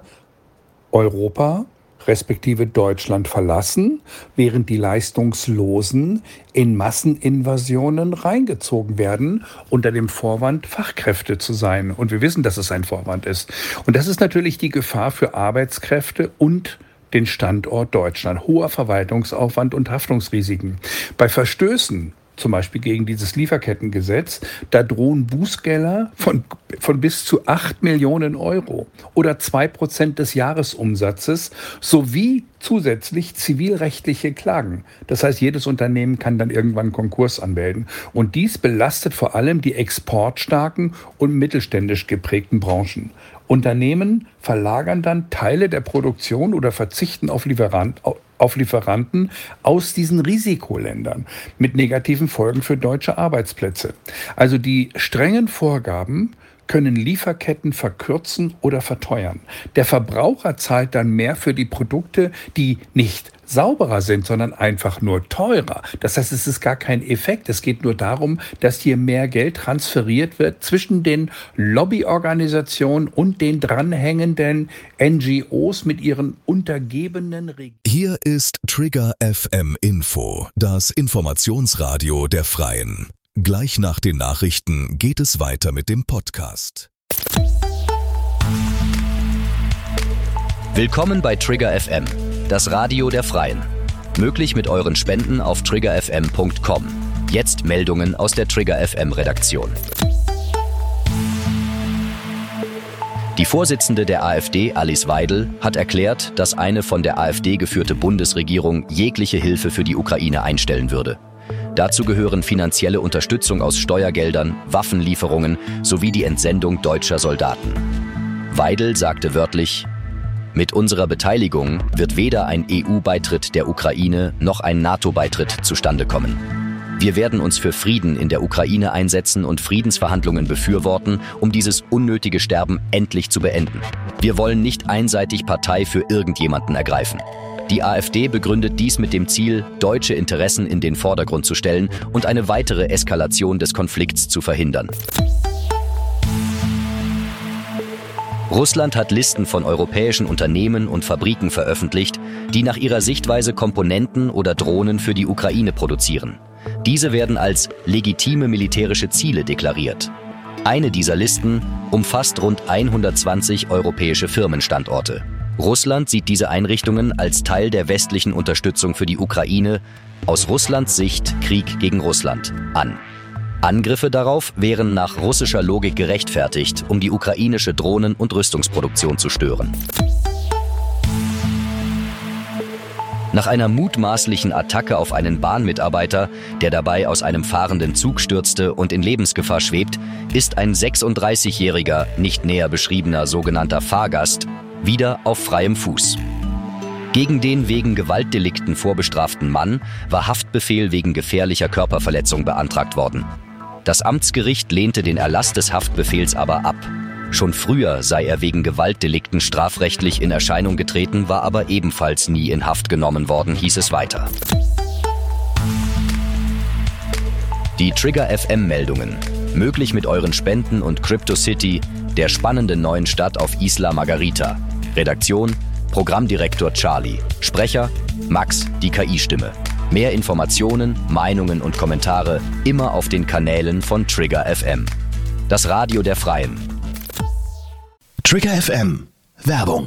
Europa respektive Deutschland verlassen, während die Leistungslosen in Masseninvasionen reingezogen werden, unter dem Vorwand, Fachkräfte zu sein. Und wir wissen, dass es ein Vorwand ist. Und das ist natürlich die Gefahr für Arbeitskräfte und den Standort Deutschland. Hoher Verwaltungsaufwand und Haftungsrisiken. Bei Verstößen, zum Beispiel gegen dieses Lieferkettengesetz, da drohen Bußgelder von bis zu 8 Millionen Euro oder 2% des Jahresumsatzes sowie zusätzlich zivilrechtliche Klagen. Das heißt, jedes Unternehmen kann dann irgendwann Konkurs anmelden. Und dies belastet vor allem die exportstarken und mittelständisch geprägten Branchen. Unternehmen verlagern dann Teile der Produktion oder verzichten auf Lieferanten aus diesen Risikoländern mit negativen Folgen für deutsche Arbeitsplätze. Also die strengen Vorgaben können Lieferketten verkürzen oder verteuern. Der Verbraucher zahlt dann mehr für die Produkte, die nicht sauberer sind, sondern einfach nur teurer. Das heißt, es ist gar kein Effekt. Es geht nur darum, dass hier mehr Geld transferiert wird zwischen den Lobbyorganisationen und den dranhängenden NGOs mit ihren untergebenen Regeln. Hier ist Trigger FM Info, das Informationsradio der Freien. Gleich nach den Nachrichten geht es weiter mit dem Podcast. Willkommen bei Trigger FM, das Radio der Freien. Möglich mit euren Spenden auf triggerfm.com. Jetzt Meldungen aus der Trigger FM Redaktion. Die Vorsitzende der AfD, Alice Weidel, hat erklärt, dass eine von der AfD geführte Bundesregierung jegliche Hilfe für die Ukraine einstellen würde. Dazu gehören finanzielle Unterstützung aus Steuergeldern, Waffenlieferungen sowie die Entsendung deutscher Soldaten. Weidel sagte wörtlich: Mit unserer Beteiligung wird weder ein EU-Beitritt der Ukraine noch ein NATO-Beitritt zustande kommen. Wir werden uns für Frieden in der Ukraine einsetzen und Friedensverhandlungen befürworten, um dieses unnötige Sterben endlich zu beenden. Wir wollen nicht einseitig Partei für irgendjemanden ergreifen. Die AfD begründet dies mit dem Ziel, deutsche Interessen in den Vordergrund zu stellen und eine weitere Eskalation des Konflikts zu verhindern. Russland hat Listen von europäischen Unternehmen und Fabriken veröffentlicht, die nach ihrer Sichtweise Komponenten oder Drohnen für die Ukraine produzieren. Diese werden als legitime militärische Ziele deklariert. Eine dieser Listen umfasst rund 120 europäische Firmenstandorte. Russland sieht diese Einrichtungen als Teil der westlichen Unterstützung für die Ukraine, aus Russlands Sicht Krieg gegen Russland, an. Angriffe darauf wären nach russischer Logik gerechtfertigt, um die ukrainische Drohnen- und Rüstungsproduktion zu stören. Nach einer mutmaßlichen Attacke auf einen Bahnmitarbeiter, der dabei aus einem fahrenden Zug stürzte und in Lebensgefahr schwebt, ist ein 36-jähriger, nicht näher beschriebener sogenannter Fahrgast wieder auf freiem Fuß. Gegen den wegen Gewaltdelikten vorbestraften Mann war Haftbefehl wegen gefährlicher Körperverletzung beantragt worden. Das Amtsgericht lehnte den Erlass des Haftbefehls aber ab. Schon früher sei er wegen Gewaltdelikten strafrechtlich in Erscheinung getreten, war aber ebenfalls nie in Haft genommen worden, hieß es weiter. Die Trigger FM-Meldungen. Möglich mit euren Spenden und CryptoCity, der spannenden neuen Stadt auf Isla Margarita. Redaktion: Programmdirektor Charlie. Sprecher Max, die KI-Stimme. Mehr Informationen, Meinungen und Kommentare immer auf den Kanälen von Trigger FM. Das Radio der Freien. Trigger FM. Werbung.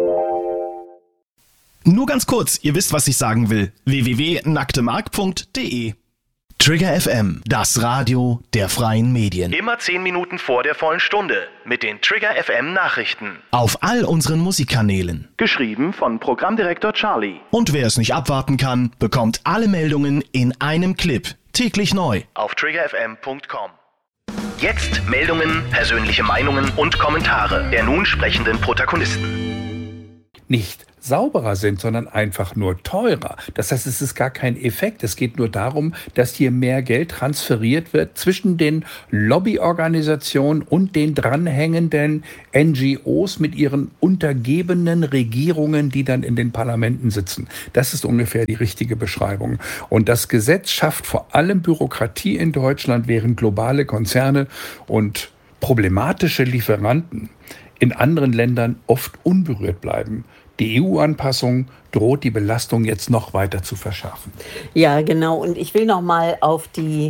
Nur ganz kurz, ihr wisst, was ich sagen will. www.nacktemark.de. Trigger FM, das Radio der freien Medien. Immer 10 Minuten vor der vollen Stunde mit den Trigger FM Nachrichten. Auf all unseren Musikkanälen. Geschrieben von Programmdirektor Charlie. Und wer es nicht abwarten kann, bekommt alle Meldungen in einem Clip. Täglich neu. Auf triggerfm.com. Jetzt Meldungen, persönliche Meinungen und Kommentare der nun sprechenden Protagonisten. Nicht sauberer sind, sondern einfach nur teurer. Das heißt, es ist gar kein Effekt. Es geht nur darum, dass hier mehr Geld transferiert wird zwischen den Lobbyorganisationen und den dranhängenden NGOs mit ihren untergebenen Regierungen, die dann in den Parlamenten sitzen. Das ist ungefähr die richtige Beschreibung. Und das Gesetz schafft vor allem Bürokratie in Deutschland, während globale Konzerne und problematische Lieferanten in anderen Ländern oft unberührt bleiben. Die EU-Anpassung droht die Belastung jetzt noch weiter zu verschärfen. Ja, genau. Und ich will noch mal auf die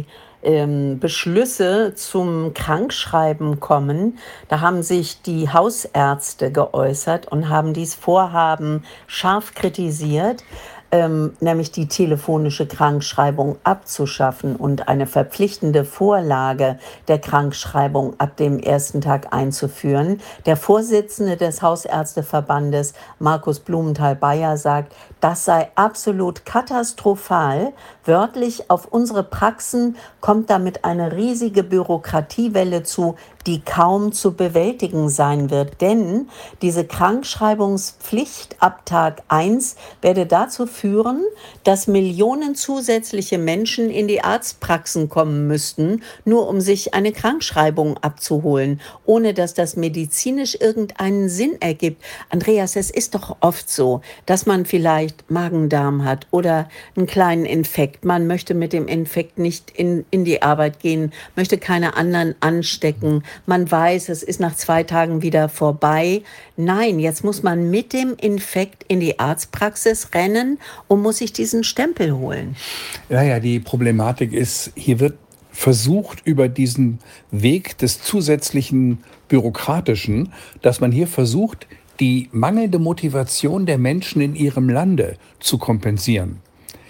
Beschlüsse zum Krankschreiben kommen. Da haben sich die Hausärzte geäußert und haben dies Vorhaben scharf kritisiert. Nämlich die telefonische Krankschreibung abzuschaffen und eine verpflichtende Vorlage der Krankschreibung ab dem ersten Tag einzuführen. Der Vorsitzende des Hausärzteverbandes, Markus Blumenthal-Bayer, sagt, das sei absolut katastrophal. Wörtlich, auf unsere Praxen kommt damit eine riesige Bürokratiewelle zu, die kaum zu bewältigen sein wird. Denn diese Krankschreibungspflicht ab Tag 1 werde dazu führen, dass Millionen zusätzliche Menschen in die Arztpraxen kommen müssten, nur um sich eine Krankschreibung abzuholen, ohne dass das medizinisch irgendeinen Sinn ergibt. Andreas, es ist doch oft so, dass man vielleicht Magen-Darm hat oder einen kleinen Infekt. Man möchte mit dem Infekt nicht in die Arbeit gehen, möchte keine anderen anstecken. Man weiß, es ist nach 2 Tagen wieder vorbei. Nein, jetzt muss man mit dem Infekt in die Arztpraxis rennen und muss sich diesen Stempel holen. Naja, die Problematik ist, hier wird versucht, über diesen Weg des zusätzlichen Bürokratischen, dass man hier versucht, die mangelnde Motivation der Menschen in ihrem Lande zu kompensieren.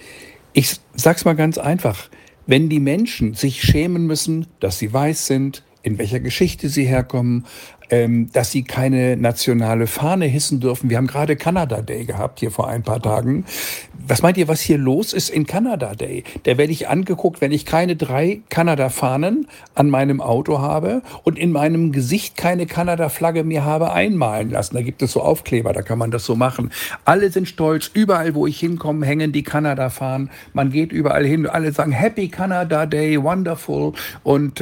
Ich sag's mal ganz einfach. Wenn die Menschen sich schämen müssen, dass sie weiß sind, in welcher Geschichte sie herkommen, dass sie keine nationale Fahne hissen dürfen. Wir haben gerade Canada Day gehabt, hier vor ein paar Tagen. Was meint ihr, was hier los ist in Canada Day? Da werde ich angeguckt, wenn ich keine 3 Kanada-Fahnen an meinem Auto habe und in meinem Gesicht keine Kanada-Flagge mir habe einmalen lassen. Da gibt es so Aufkleber, da kann man das so machen. Alle sind stolz, überall, wo ich hinkomme, hängen die Kanada-Fahnen. Man geht überall hin, alle sagen Happy Canada Day, wonderful. Und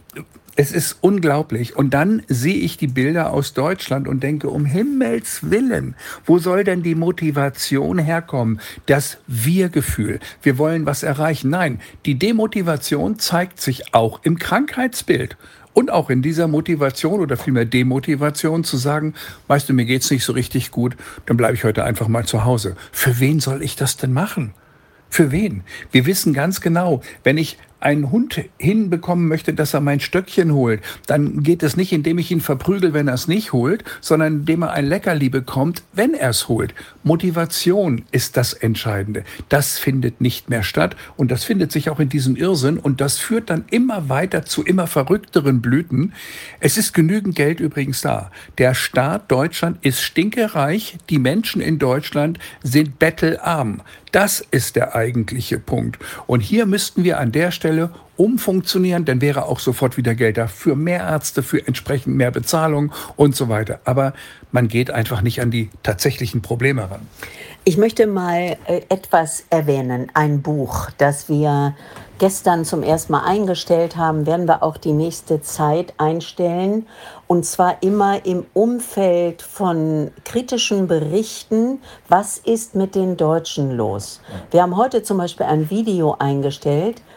es ist unglaublich. Und dann sehe ich die Bilder aus Deutschland und denke, um Himmels Willen, wo soll denn die Motivation herkommen? Das Wir-Gefühl. Wir wollen was erreichen. Nein, die Demotivation zeigt sich auch im Krankheitsbild. Und auch in dieser Motivation oder vielmehr Demotivation zu sagen, weißt du, mir geht's nicht so richtig gut, dann bleibe ich heute einfach mal zu Hause. Für wen soll ich das denn machen? Für wen? Wir wissen ganz genau, wenn ich einen Hund hinbekommen möchte, dass er mein Stöckchen holt, dann geht es nicht, indem ich ihn verprügel, wenn er es nicht holt, sondern indem er ein Leckerli bekommt, wenn er es holt. Motivation ist das Entscheidende. Das findet nicht mehr statt und das findet sich auch in diesem Irrsinn und das führt dann immer weiter zu immer verrückteren Blüten. Es ist genügend Geld übrigens da. Der Staat Deutschland ist stinkereich, die Menschen in Deutschland sind bettelarm. Das ist der eigentliche Punkt. Und hier müssten wir an der Stelle umfunktionieren, dann wäre auch sofort wieder Geld da für mehr Ärzte, für entsprechend mehr Bezahlung und so weiter. Aber man geht einfach nicht an die tatsächlichen Probleme ran. Ich möchte mal etwas erwähnen, ein Buch, das wir gestern zum ersten Mal eingestellt haben, werden wir auch die nächste Zeit einstellen. Und zwar immer im Umfeld von kritischen Berichten, was ist mit den Deutschen los? Wir haben heute zum Beispiel ein Video eingestellt,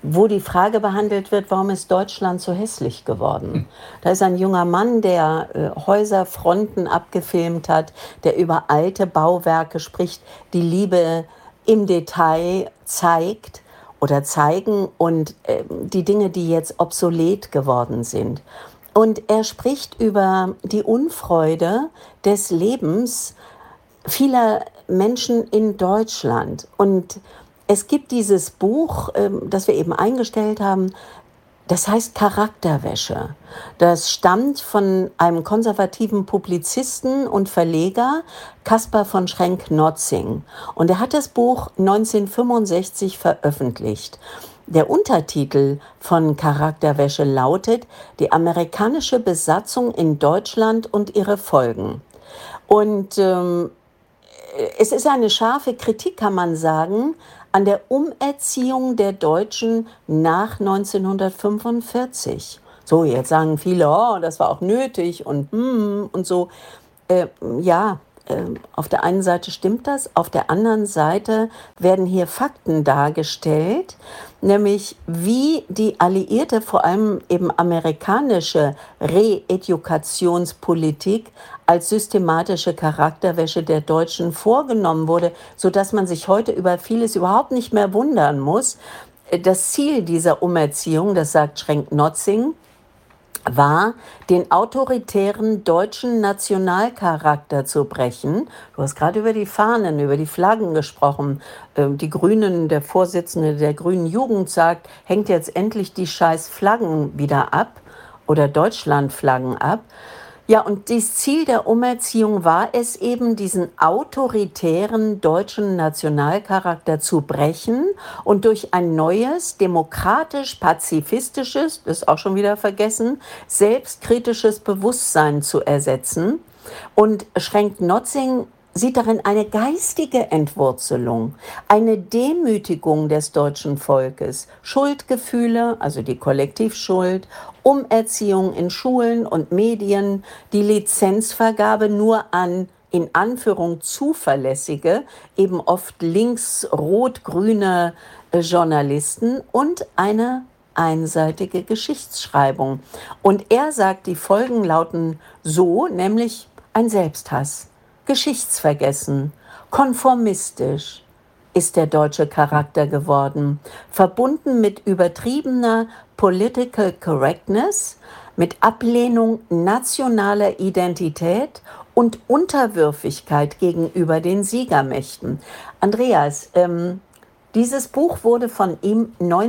wo die Frage behandelt wird, warum ist Deutschland so hässlich geworden? Da ist ein junger Mann, der Häuserfronten abgefilmt hat, der über alte Bauwerke spricht, die Liebe im Detail zeigt oder zeigen und die Dinge, die jetzt obsolet geworden sind. Und er spricht über die Unfreude des Lebens vieler Menschen in Deutschland. Und es gibt dieses Buch, das wir eben eingestellt haben, das heißt Charakterwäsche. Das stammt von einem konservativen Publizisten und Verleger, Caspar von Schrenck-Notzing. Und er hat das Buch 1965 veröffentlicht. Der Untertitel von Charakterwäsche lautet »Die amerikanische Besatzung in Deutschland und ihre Folgen«. Und es ist eine scharfe Kritik, kann man sagen, an der Umerziehung der Deutschen nach 1945. So, jetzt sagen viele, oh, das war auch nötig und so. Auf der einen Seite stimmt das, auf der anderen Seite werden hier Fakten dargestellt, nämlich wie die alliierte, vor allem eben amerikanische Reedukationspolitik als systematische Charakterwäsche der Deutschen vorgenommen wurde, sodass man sich heute über vieles überhaupt nicht mehr wundern muss. Das Ziel dieser Umerziehung, das sagt Schrenck-Notzing, war, den autoritären deutschen Nationalcharakter zu brechen. Du hast gerade über die Fahnen, über die Flaggen gesprochen. Die Grünen, der Vorsitzende der Grünen Jugend sagt, hängt jetzt endlich die scheiß Flaggen wieder ab oder Deutschlandflaggen ab. Ja, und das Ziel der Umerziehung war es eben, diesen autoritären deutschen Nationalcharakter zu brechen und durch ein neues, demokratisch-pazifistisches, das ist auch schon wieder vergessen, selbstkritisches Bewusstsein zu ersetzen. Und Schrenck-Notzing sieht darin eine geistige Entwurzelung, eine Demütigung des deutschen Volkes, Schuldgefühle, also die Kollektivschuld, Umerziehung in Schulen und Medien, die Lizenzvergabe nur an, in Anführung, zuverlässige, eben oft links-rot-grüne Journalisten und eine einseitige Geschichtsschreibung. Und er sagt, die Folgen lauten so, nämlich ein Selbsthass. Geschichtsvergessen, konformistisch ist der deutsche Charakter geworden, verbunden mit übertriebener Political Correctness, mit Ablehnung nationaler Identität und Unterwürfigkeit gegenüber den Siegermächten. Andreas, dieses Buch wurde von ihm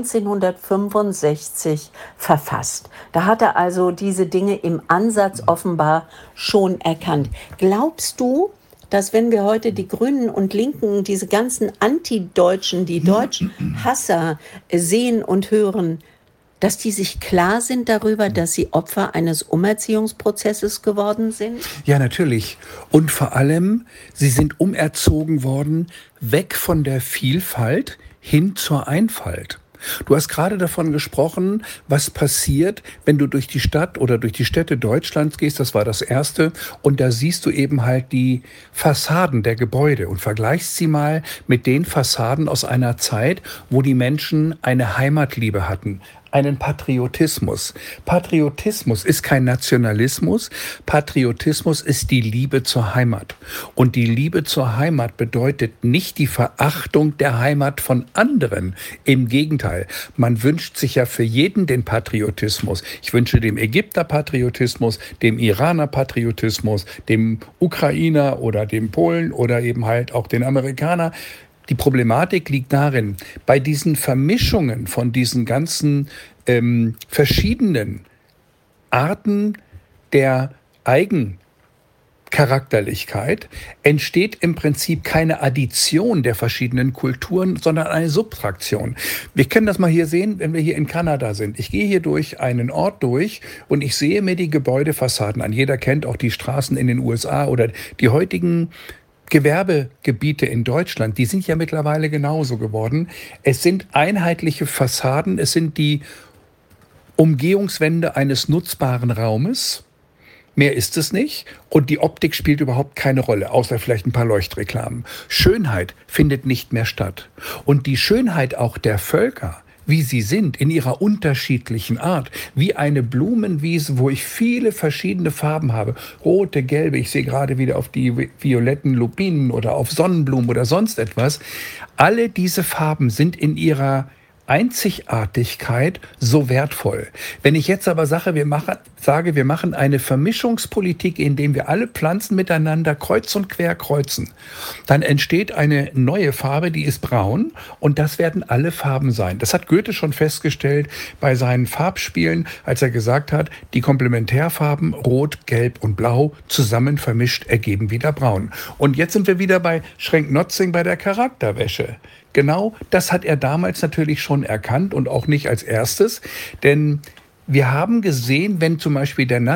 1965 verfasst. Da hat er also diese Dinge im Ansatz offenbar schon erkannt. Glaubst du, dass wenn wir heute die Grünen und Linken, diese ganzen Anti-Deutschen, die Deutsch-Hasser sehen und hören, dass die sich klar sind darüber, dass sie Opfer eines Umerziehungsprozesses geworden sind? Ja, natürlich. Und vor allem, sie sind umerzogen worden, weg von der Vielfalt hin zur Einfalt. Du hast gerade davon gesprochen, was passiert, wenn du durch die Stadt oder durch die Städte Deutschlands gehst. Das war das Erste. Und da siehst du eben halt die Fassaden der Gebäude und vergleichst sie mal mit den Fassaden aus einer Zeit, wo die Menschen eine Heimatliebe hatten, einen Patriotismus. Patriotismus ist kein Nationalismus. Patriotismus ist die Liebe zur Heimat. Und die Liebe zur Heimat bedeutet nicht die Verachtung der Heimat von anderen. Im Gegenteil, man wünscht sich ja für jeden den Patriotismus. Ich wünsche dem Ägypter Patriotismus, dem Iraner Patriotismus, dem Ukrainer oder dem Polen oder eben halt auch den Amerikaner. Die Problematik liegt darin, bei diesen Vermischungen von diesen ganzen verschiedenen Arten der Eigencharakterlichkeit entsteht im Prinzip keine Addition der verschiedenen Kulturen, sondern eine Subtraktion. Wir können das mal hier sehen, wenn wir hier in Kanada sind. Ich gehe hier durch einen Ort durch und ich sehe mir die Gebäudefassaden an. Jeder kennt auch die Straßen in den USA oder die heutigen Gewerbegebiete in Deutschland, die sind ja mittlerweile genauso geworden. Es sind einheitliche Fassaden, es sind die Umgehungswände eines nutzbaren Raumes. Mehr ist es nicht. Und die Optik spielt überhaupt keine Rolle, außer vielleicht ein paar Leuchtreklamen. Schönheit findet nicht mehr statt. Und die Schönheit auch der Völker wie sie sind, in ihrer unterschiedlichen Art, wie eine Blumenwiese, wo ich viele verschiedene Farben habe, rote, gelbe, ich sehe gerade wieder auf die violetten Lupinen oder auf Sonnenblumen oder sonst etwas. Alle diese Farben sind in ihrer Einzigartigkeit so wertvoll. Wenn ich jetzt aber sage, wir machen eine Vermischungspolitik, indem wir alle Pflanzen miteinander kreuz und quer kreuzen, dann entsteht eine neue Farbe, die ist braun, und das werden alle Farben sein. Das hat Goethe schon festgestellt bei seinen Farbspielen, als er gesagt hat, die Komplementärfarben Rot, Gelb und Blau zusammen vermischt ergeben wieder braun. Und jetzt sind wir wieder bei Schrenk-Notzing bei der Charakterwäsche. Genau, das hat er damals natürlich schon erkannt und auch nicht als erstes, denn wir haben gesehen, wenn zum Beispiel der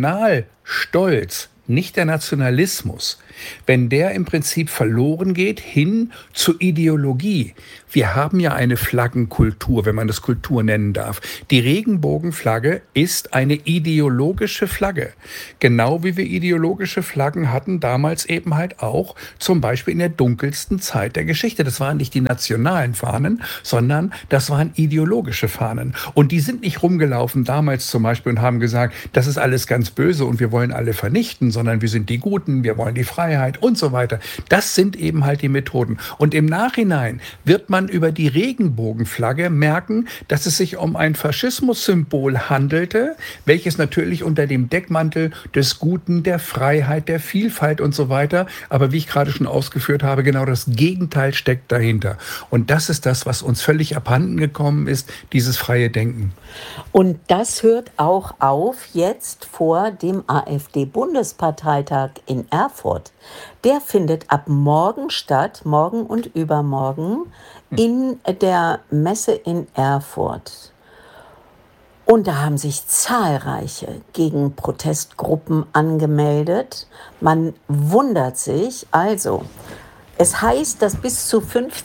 Nationalstolz, nicht der Nationalismus, wenn der im Prinzip verloren geht hin zur Ideologie. Wir haben ja eine Flaggenkultur, wenn man das Kultur nennen darf. Die Regenbogenflagge ist eine ideologische Flagge. Genau wie wir ideologische Flaggen hatten damals eben halt auch, zum Beispiel in der dunkelsten Zeit der Geschichte. Das waren nicht die nationalen Fahnen, sondern das waren ideologische Fahnen. Und die sind nicht rumgelaufen damals zum Beispiel und haben gesagt, das ist alles ganz böse und wir wollen alle vernichten, sondern wir sind die Guten, wir wollen die Freiheit und so weiter. Das sind eben halt die Methoden. Und im Nachhinein wird man über die Regenbogenflagge merken, dass es sich um ein Faschismussymbol handelte, welches natürlich unter dem Deckmantel des Guten, der Freiheit, der Vielfalt und so weiter, aber wie ich gerade schon ausgeführt habe, genau das Gegenteil steckt dahinter. Und das ist das, was uns völlig abhanden gekommen ist, dieses freie Denken. Und das hört auch auf jetzt vor dem AfD-Bundesparteitag in Erfurt. Der findet ab morgen statt, morgen und übermorgen, in der Messe in Erfurt. Und da haben sich zahlreiche Gegenprotestgruppen angemeldet. Man wundert sich. Also, es heißt, dass bis zu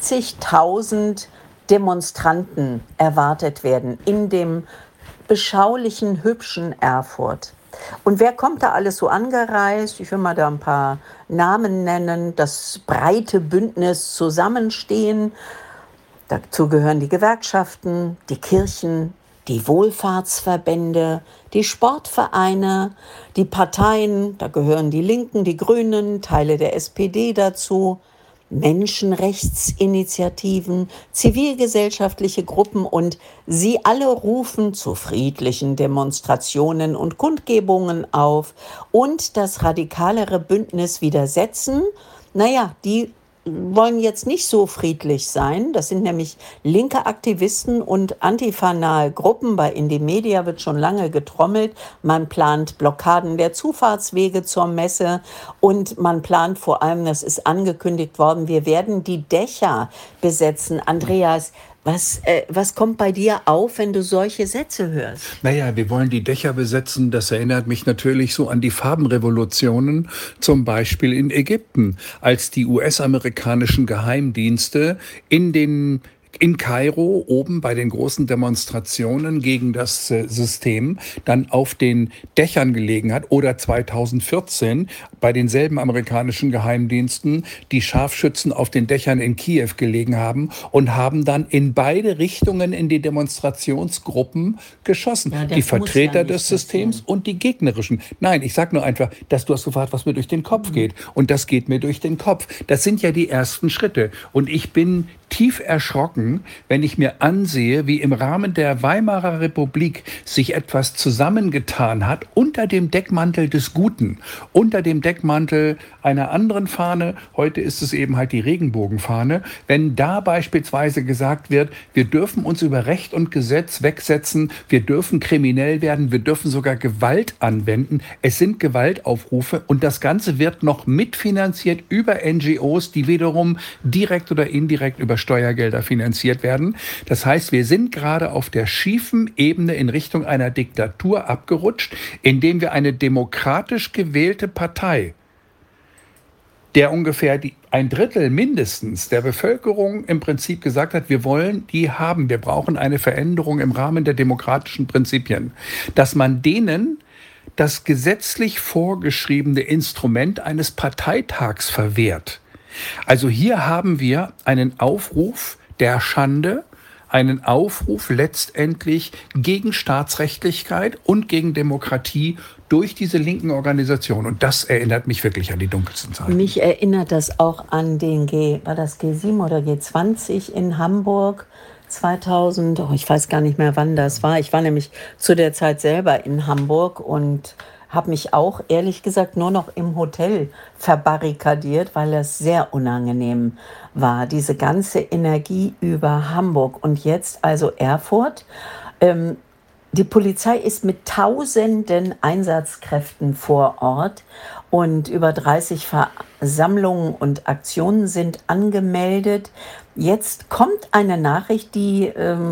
50.000 Demonstranten erwartet werden in dem beschaulichen, hübschen Erfurt. Und wer kommt da alles so angereist? Ich will mal da ein paar Namen nennen. Das breite Bündnis Zusammenstehen. Dazu gehören die Gewerkschaften, die Kirchen, die Wohlfahrtsverbände, die Sportvereine, die Parteien. Da gehören die Linken, die Grünen, Teile der SPD dazu. Menschenrechtsinitiativen, zivilgesellschaftliche Gruppen, und sie alle rufen zu friedlichen Demonstrationen und Kundgebungen auf und das radikalere Bündnis widersetzen. Naja, die wollen jetzt nicht so friedlich sein. Das sind nämlich linke Aktivisten und antifanahe Gruppen. Bei Indymedia wird schon lange getrommelt. Man plant Blockaden der Zufahrtswege zur Messe und man plant vor allem, das ist angekündigt worden, wir werden die Dächer besetzen. Andreas, was kommt bei dir auf, wenn du solche Sätze hörst? Naja, wir wollen die Dächer besetzen. Das erinnert mich natürlich so an die Farbenrevolutionen, zum Beispiel in Ägypten, als die US-amerikanischen Geheimdienste in Kairo oben bei den großen Demonstrationen gegen das System dann auf den Dächern gelegen hat, oder 2014 bei denselben amerikanischen Geheimdiensten die Scharfschützen auf den Dächern in Kiew gelegen haben und haben dann in beide Richtungen in die Demonstrationsgruppen geschossen. Ja, die Vertreter des Systems und die gegnerischen. Nein, ich sage nur einfach, dass du hast gefragt, was mir durch den Kopf geht. Und das geht mir durch den Kopf. Das sind ja die ersten Schritte. Und ich bin tief erschrocken, wenn ich mir ansehe, wie im Rahmen der Weimarer Republik sich etwas zusammengetan hat unter dem Deckmantel des Guten, unter dem Deckmantel einer anderen Fahne. Heute ist es eben halt die Regenbogenfahne. Wenn da beispielsweise gesagt wird, wir dürfen uns über Recht und Gesetz wegsetzen, wir dürfen kriminell werden, wir dürfen sogar Gewalt anwenden. Es sind Gewaltaufrufe und das Ganze wird noch mitfinanziert über NGOs, die wiederum direkt oder indirekt über Steuergelder finanziert werden. Das heißt, wir sind gerade auf der schiefen Ebene in Richtung einer Diktatur abgerutscht, indem wir eine demokratisch gewählte Partei, der ungefähr ein Drittel mindestens der Bevölkerung im Prinzip gesagt hat, wir wollen die haben, wir brauchen eine Veränderung im Rahmen der demokratischen Prinzipien, dass man denen das gesetzlich vorgeschriebene Instrument eines Parteitags verwehrt. Also hier haben wir einen Aufruf der Schande, einen Aufruf letztendlich gegen Staatsrechtlichkeit und gegen Demokratie durch diese linken Organisationen. Und das erinnert mich wirklich an die dunkelsten Zeiten. Mich erinnert das auch an den war das G7 oder G20 in Hamburg 2000, ich weiß gar nicht mehr, wann das war. Ich war nämlich zu der Zeit selber in Hamburg und habe mich auch, ehrlich gesagt, nur noch im Hotel verbarrikadiert, weil das sehr unangenehm war. Diese ganze Energie über Hamburg und jetzt also Erfurt. Die Polizei ist mit tausenden Einsatzkräften vor Ort und über 30 Versammlungen und Aktionen sind angemeldet. Jetzt kommt eine Nachricht, die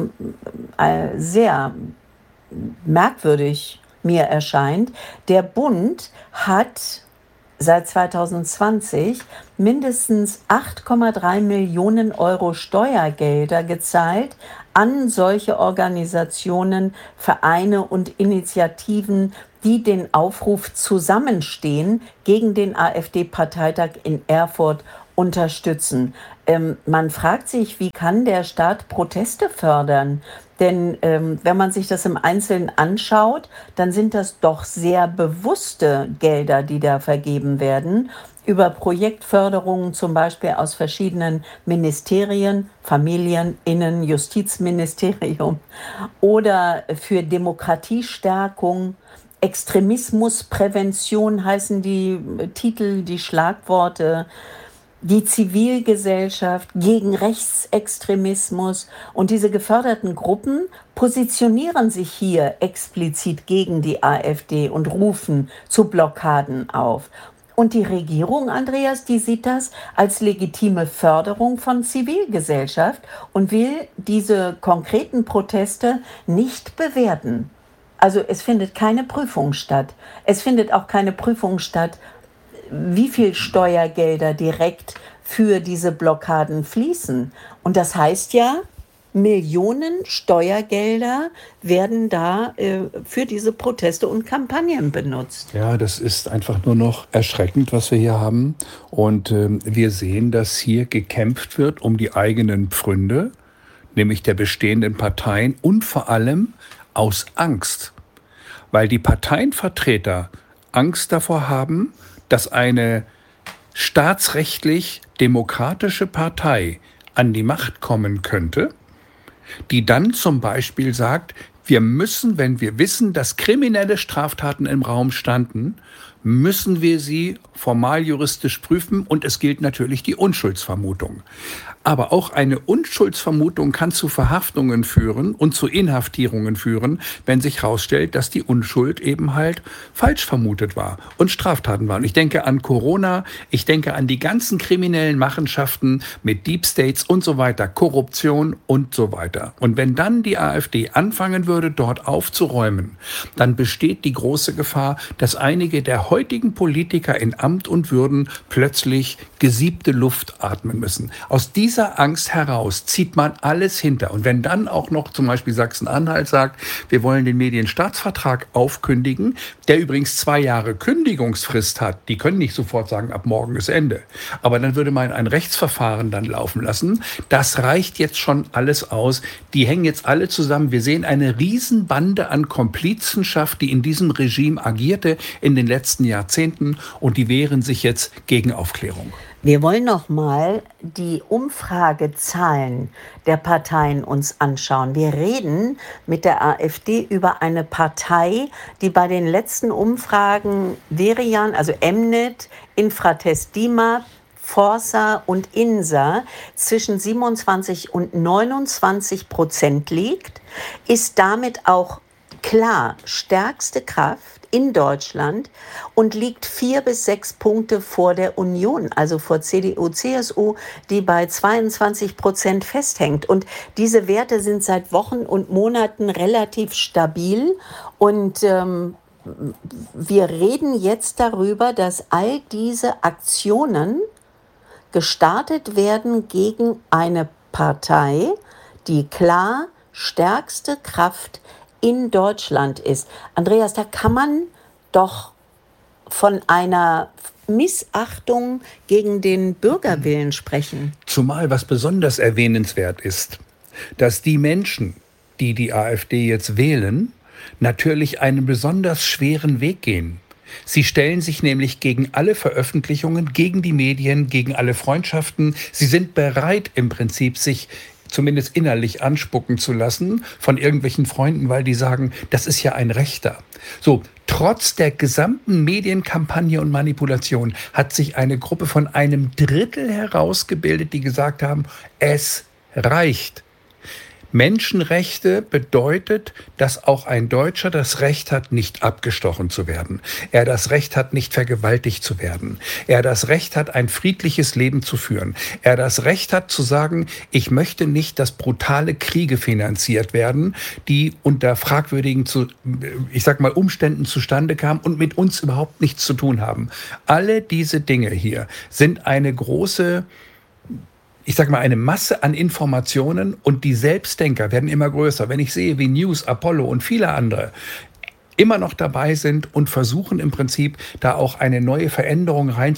sehr merkwürdig mir erscheint. Der Bund hat seit 2020 mindestens 8,3 Millionen Euro Steuergelder gezahlt an solche Organisationen, Vereine und Initiativen, die den Aufruf Zusammenstehen gegen den AfD-Parteitag in Erfurt unterstützen. Man fragt sich, wie kann der Staat Proteste fördern? Denn wenn man sich das im Einzelnen anschaut, dann sind das doch sehr bewusste Gelder, die da vergeben werden, über Projektförderungen zum Beispiel aus verschiedenen Ministerien, Familien-, Innen-, Justizministerium oder für Demokratiestärkung, Extremismusprävention heißen die Titel, die Schlagworte, die Zivilgesellschaft gegen Rechtsextremismus. Und diese geförderten Gruppen positionieren sich hier explizit gegen die AfD und rufen zu Blockaden auf. Und die Regierung, Andreas, die sieht das als legitime Förderung von Zivilgesellschaft und will diese konkreten Proteste nicht bewerten. Also es findet keine Prüfung statt. Es findet auch keine Prüfung statt, wie viel Steuergelder direkt für diese Blockaden fließen. Und das heißt ja, Millionen Steuergelder werden da für diese Proteste und Kampagnen benutzt. Ja, das ist einfach nur noch erschreckend, was wir hier haben. Und wir sehen, dass hier gekämpft wird um die eigenen Pfründe, nämlich der bestehenden Parteien und vor allem aus Angst. Weil die Parteienvertreter Angst davor haben, dass eine staatsrechtlich demokratische Partei an die Macht kommen könnte, die dann zum Beispiel sagt, wir müssen, wenn wir wissen, dass kriminelle Straftaten im Raum standen, müssen wir sie formal juristisch prüfen und es gilt natürlich die Unschuldsvermutung. Aber auch eine Unschuldsvermutung kann zu Verhaftungen führen und zu Inhaftierungen führen, wenn sich herausstellt, dass die Unschuld eben halt falsch vermutet war und Straftaten waren. Ich denke an Corona, ich denke an die ganzen kriminellen Machenschaften mit Deep States und so weiter, Korruption und so weiter. Und wenn dann die AfD anfangen würde, dort aufzuräumen, dann besteht die große Gefahr, dass einige der heutigen Politiker in Amt und Würden plötzlich gesiebte Luft atmen müssen. Aus dieser Angst heraus zieht man alles hinter. Und wenn dann auch noch zum Beispiel Sachsen-Anhalt sagt, wir wollen den Medienstaatsvertrag aufkündigen, der übrigens 2 Jahre Kündigungsfrist hat, die können nicht sofort sagen, ab morgen ist Ende. Aber dann würde man ein Rechtsverfahren dann laufen lassen. Das reicht jetzt schon alles aus. Die hängen jetzt alle zusammen. Wir sehen eine Riesenbande an Komplizenschaft, die in diesem Regime agierte in den letzten Jahrzehnten und die wehren sich jetzt gegen Aufklärung. Wir wollen noch mal die Umfragezahlen der Parteien uns anschauen. Wir reden mit der AfD über eine Partei, die bei den letzten Umfragen Verian, also Mnet, Infratest DIMAP, Forsa und INSA zwischen 27 und 29% liegt, ist damit auch klar stärkste Kraft in Deutschland und liegt 4 bis 6 Punkte vor der Union, also vor CDU, CSU, die bei 22% festhängt. Und diese Werte sind seit Wochen und Monaten relativ stabil. Und wir reden jetzt darüber, dass all diese Aktionen gestartet werden gegen eine Partei, die klar stärkste Kraft in Deutschland ist. Andreas, da kann man doch von einer Missachtung gegen den Bürgerwillen sprechen. Zumal was besonders erwähnenswert ist, dass die Menschen, die die AfD jetzt wählen, natürlich einen besonders schweren Weg gehen. Sie stellen sich nämlich gegen alle Veröffentlichungen, gegen die Medien, gegen alle Freundschaften. Sie sind bereit, im Prinzip sich zumindest innerlich anspucken zu lassen von irgendwelchen Freunden, weil die sagen, das ist ja ein Rechter. So, trotz der gesamten Medienkampagne und Manipulation hat sich eine Gruppe von 1/3 herausgebildet, die gesagt haben, es reicht. Menschenrechte bedeutet, dass auch ein Deutscher das Recht hat, nicht abgestochen zu werden. Er das Recht hat, nicht vergewaltigt zu werden. Er das Recht hat, ein friedliches Leben zu führen. Er das Recht hat, zu sagen, ich möchte nicht, dass brutale Kriege finanziert werden, die unter fragwürdigen, Umständen zustande kamen und mit uns überhaupt nichts zu tun haben. Alle diese Dinge hier sind eine große, eine Masse an Informationen, und die Selbstdenker werden immer größer. Wenn ich sehe, wie News, Apollo und viele andere immer noch dabei sind und versuchen im Prinzip da auch eine neue Veränderung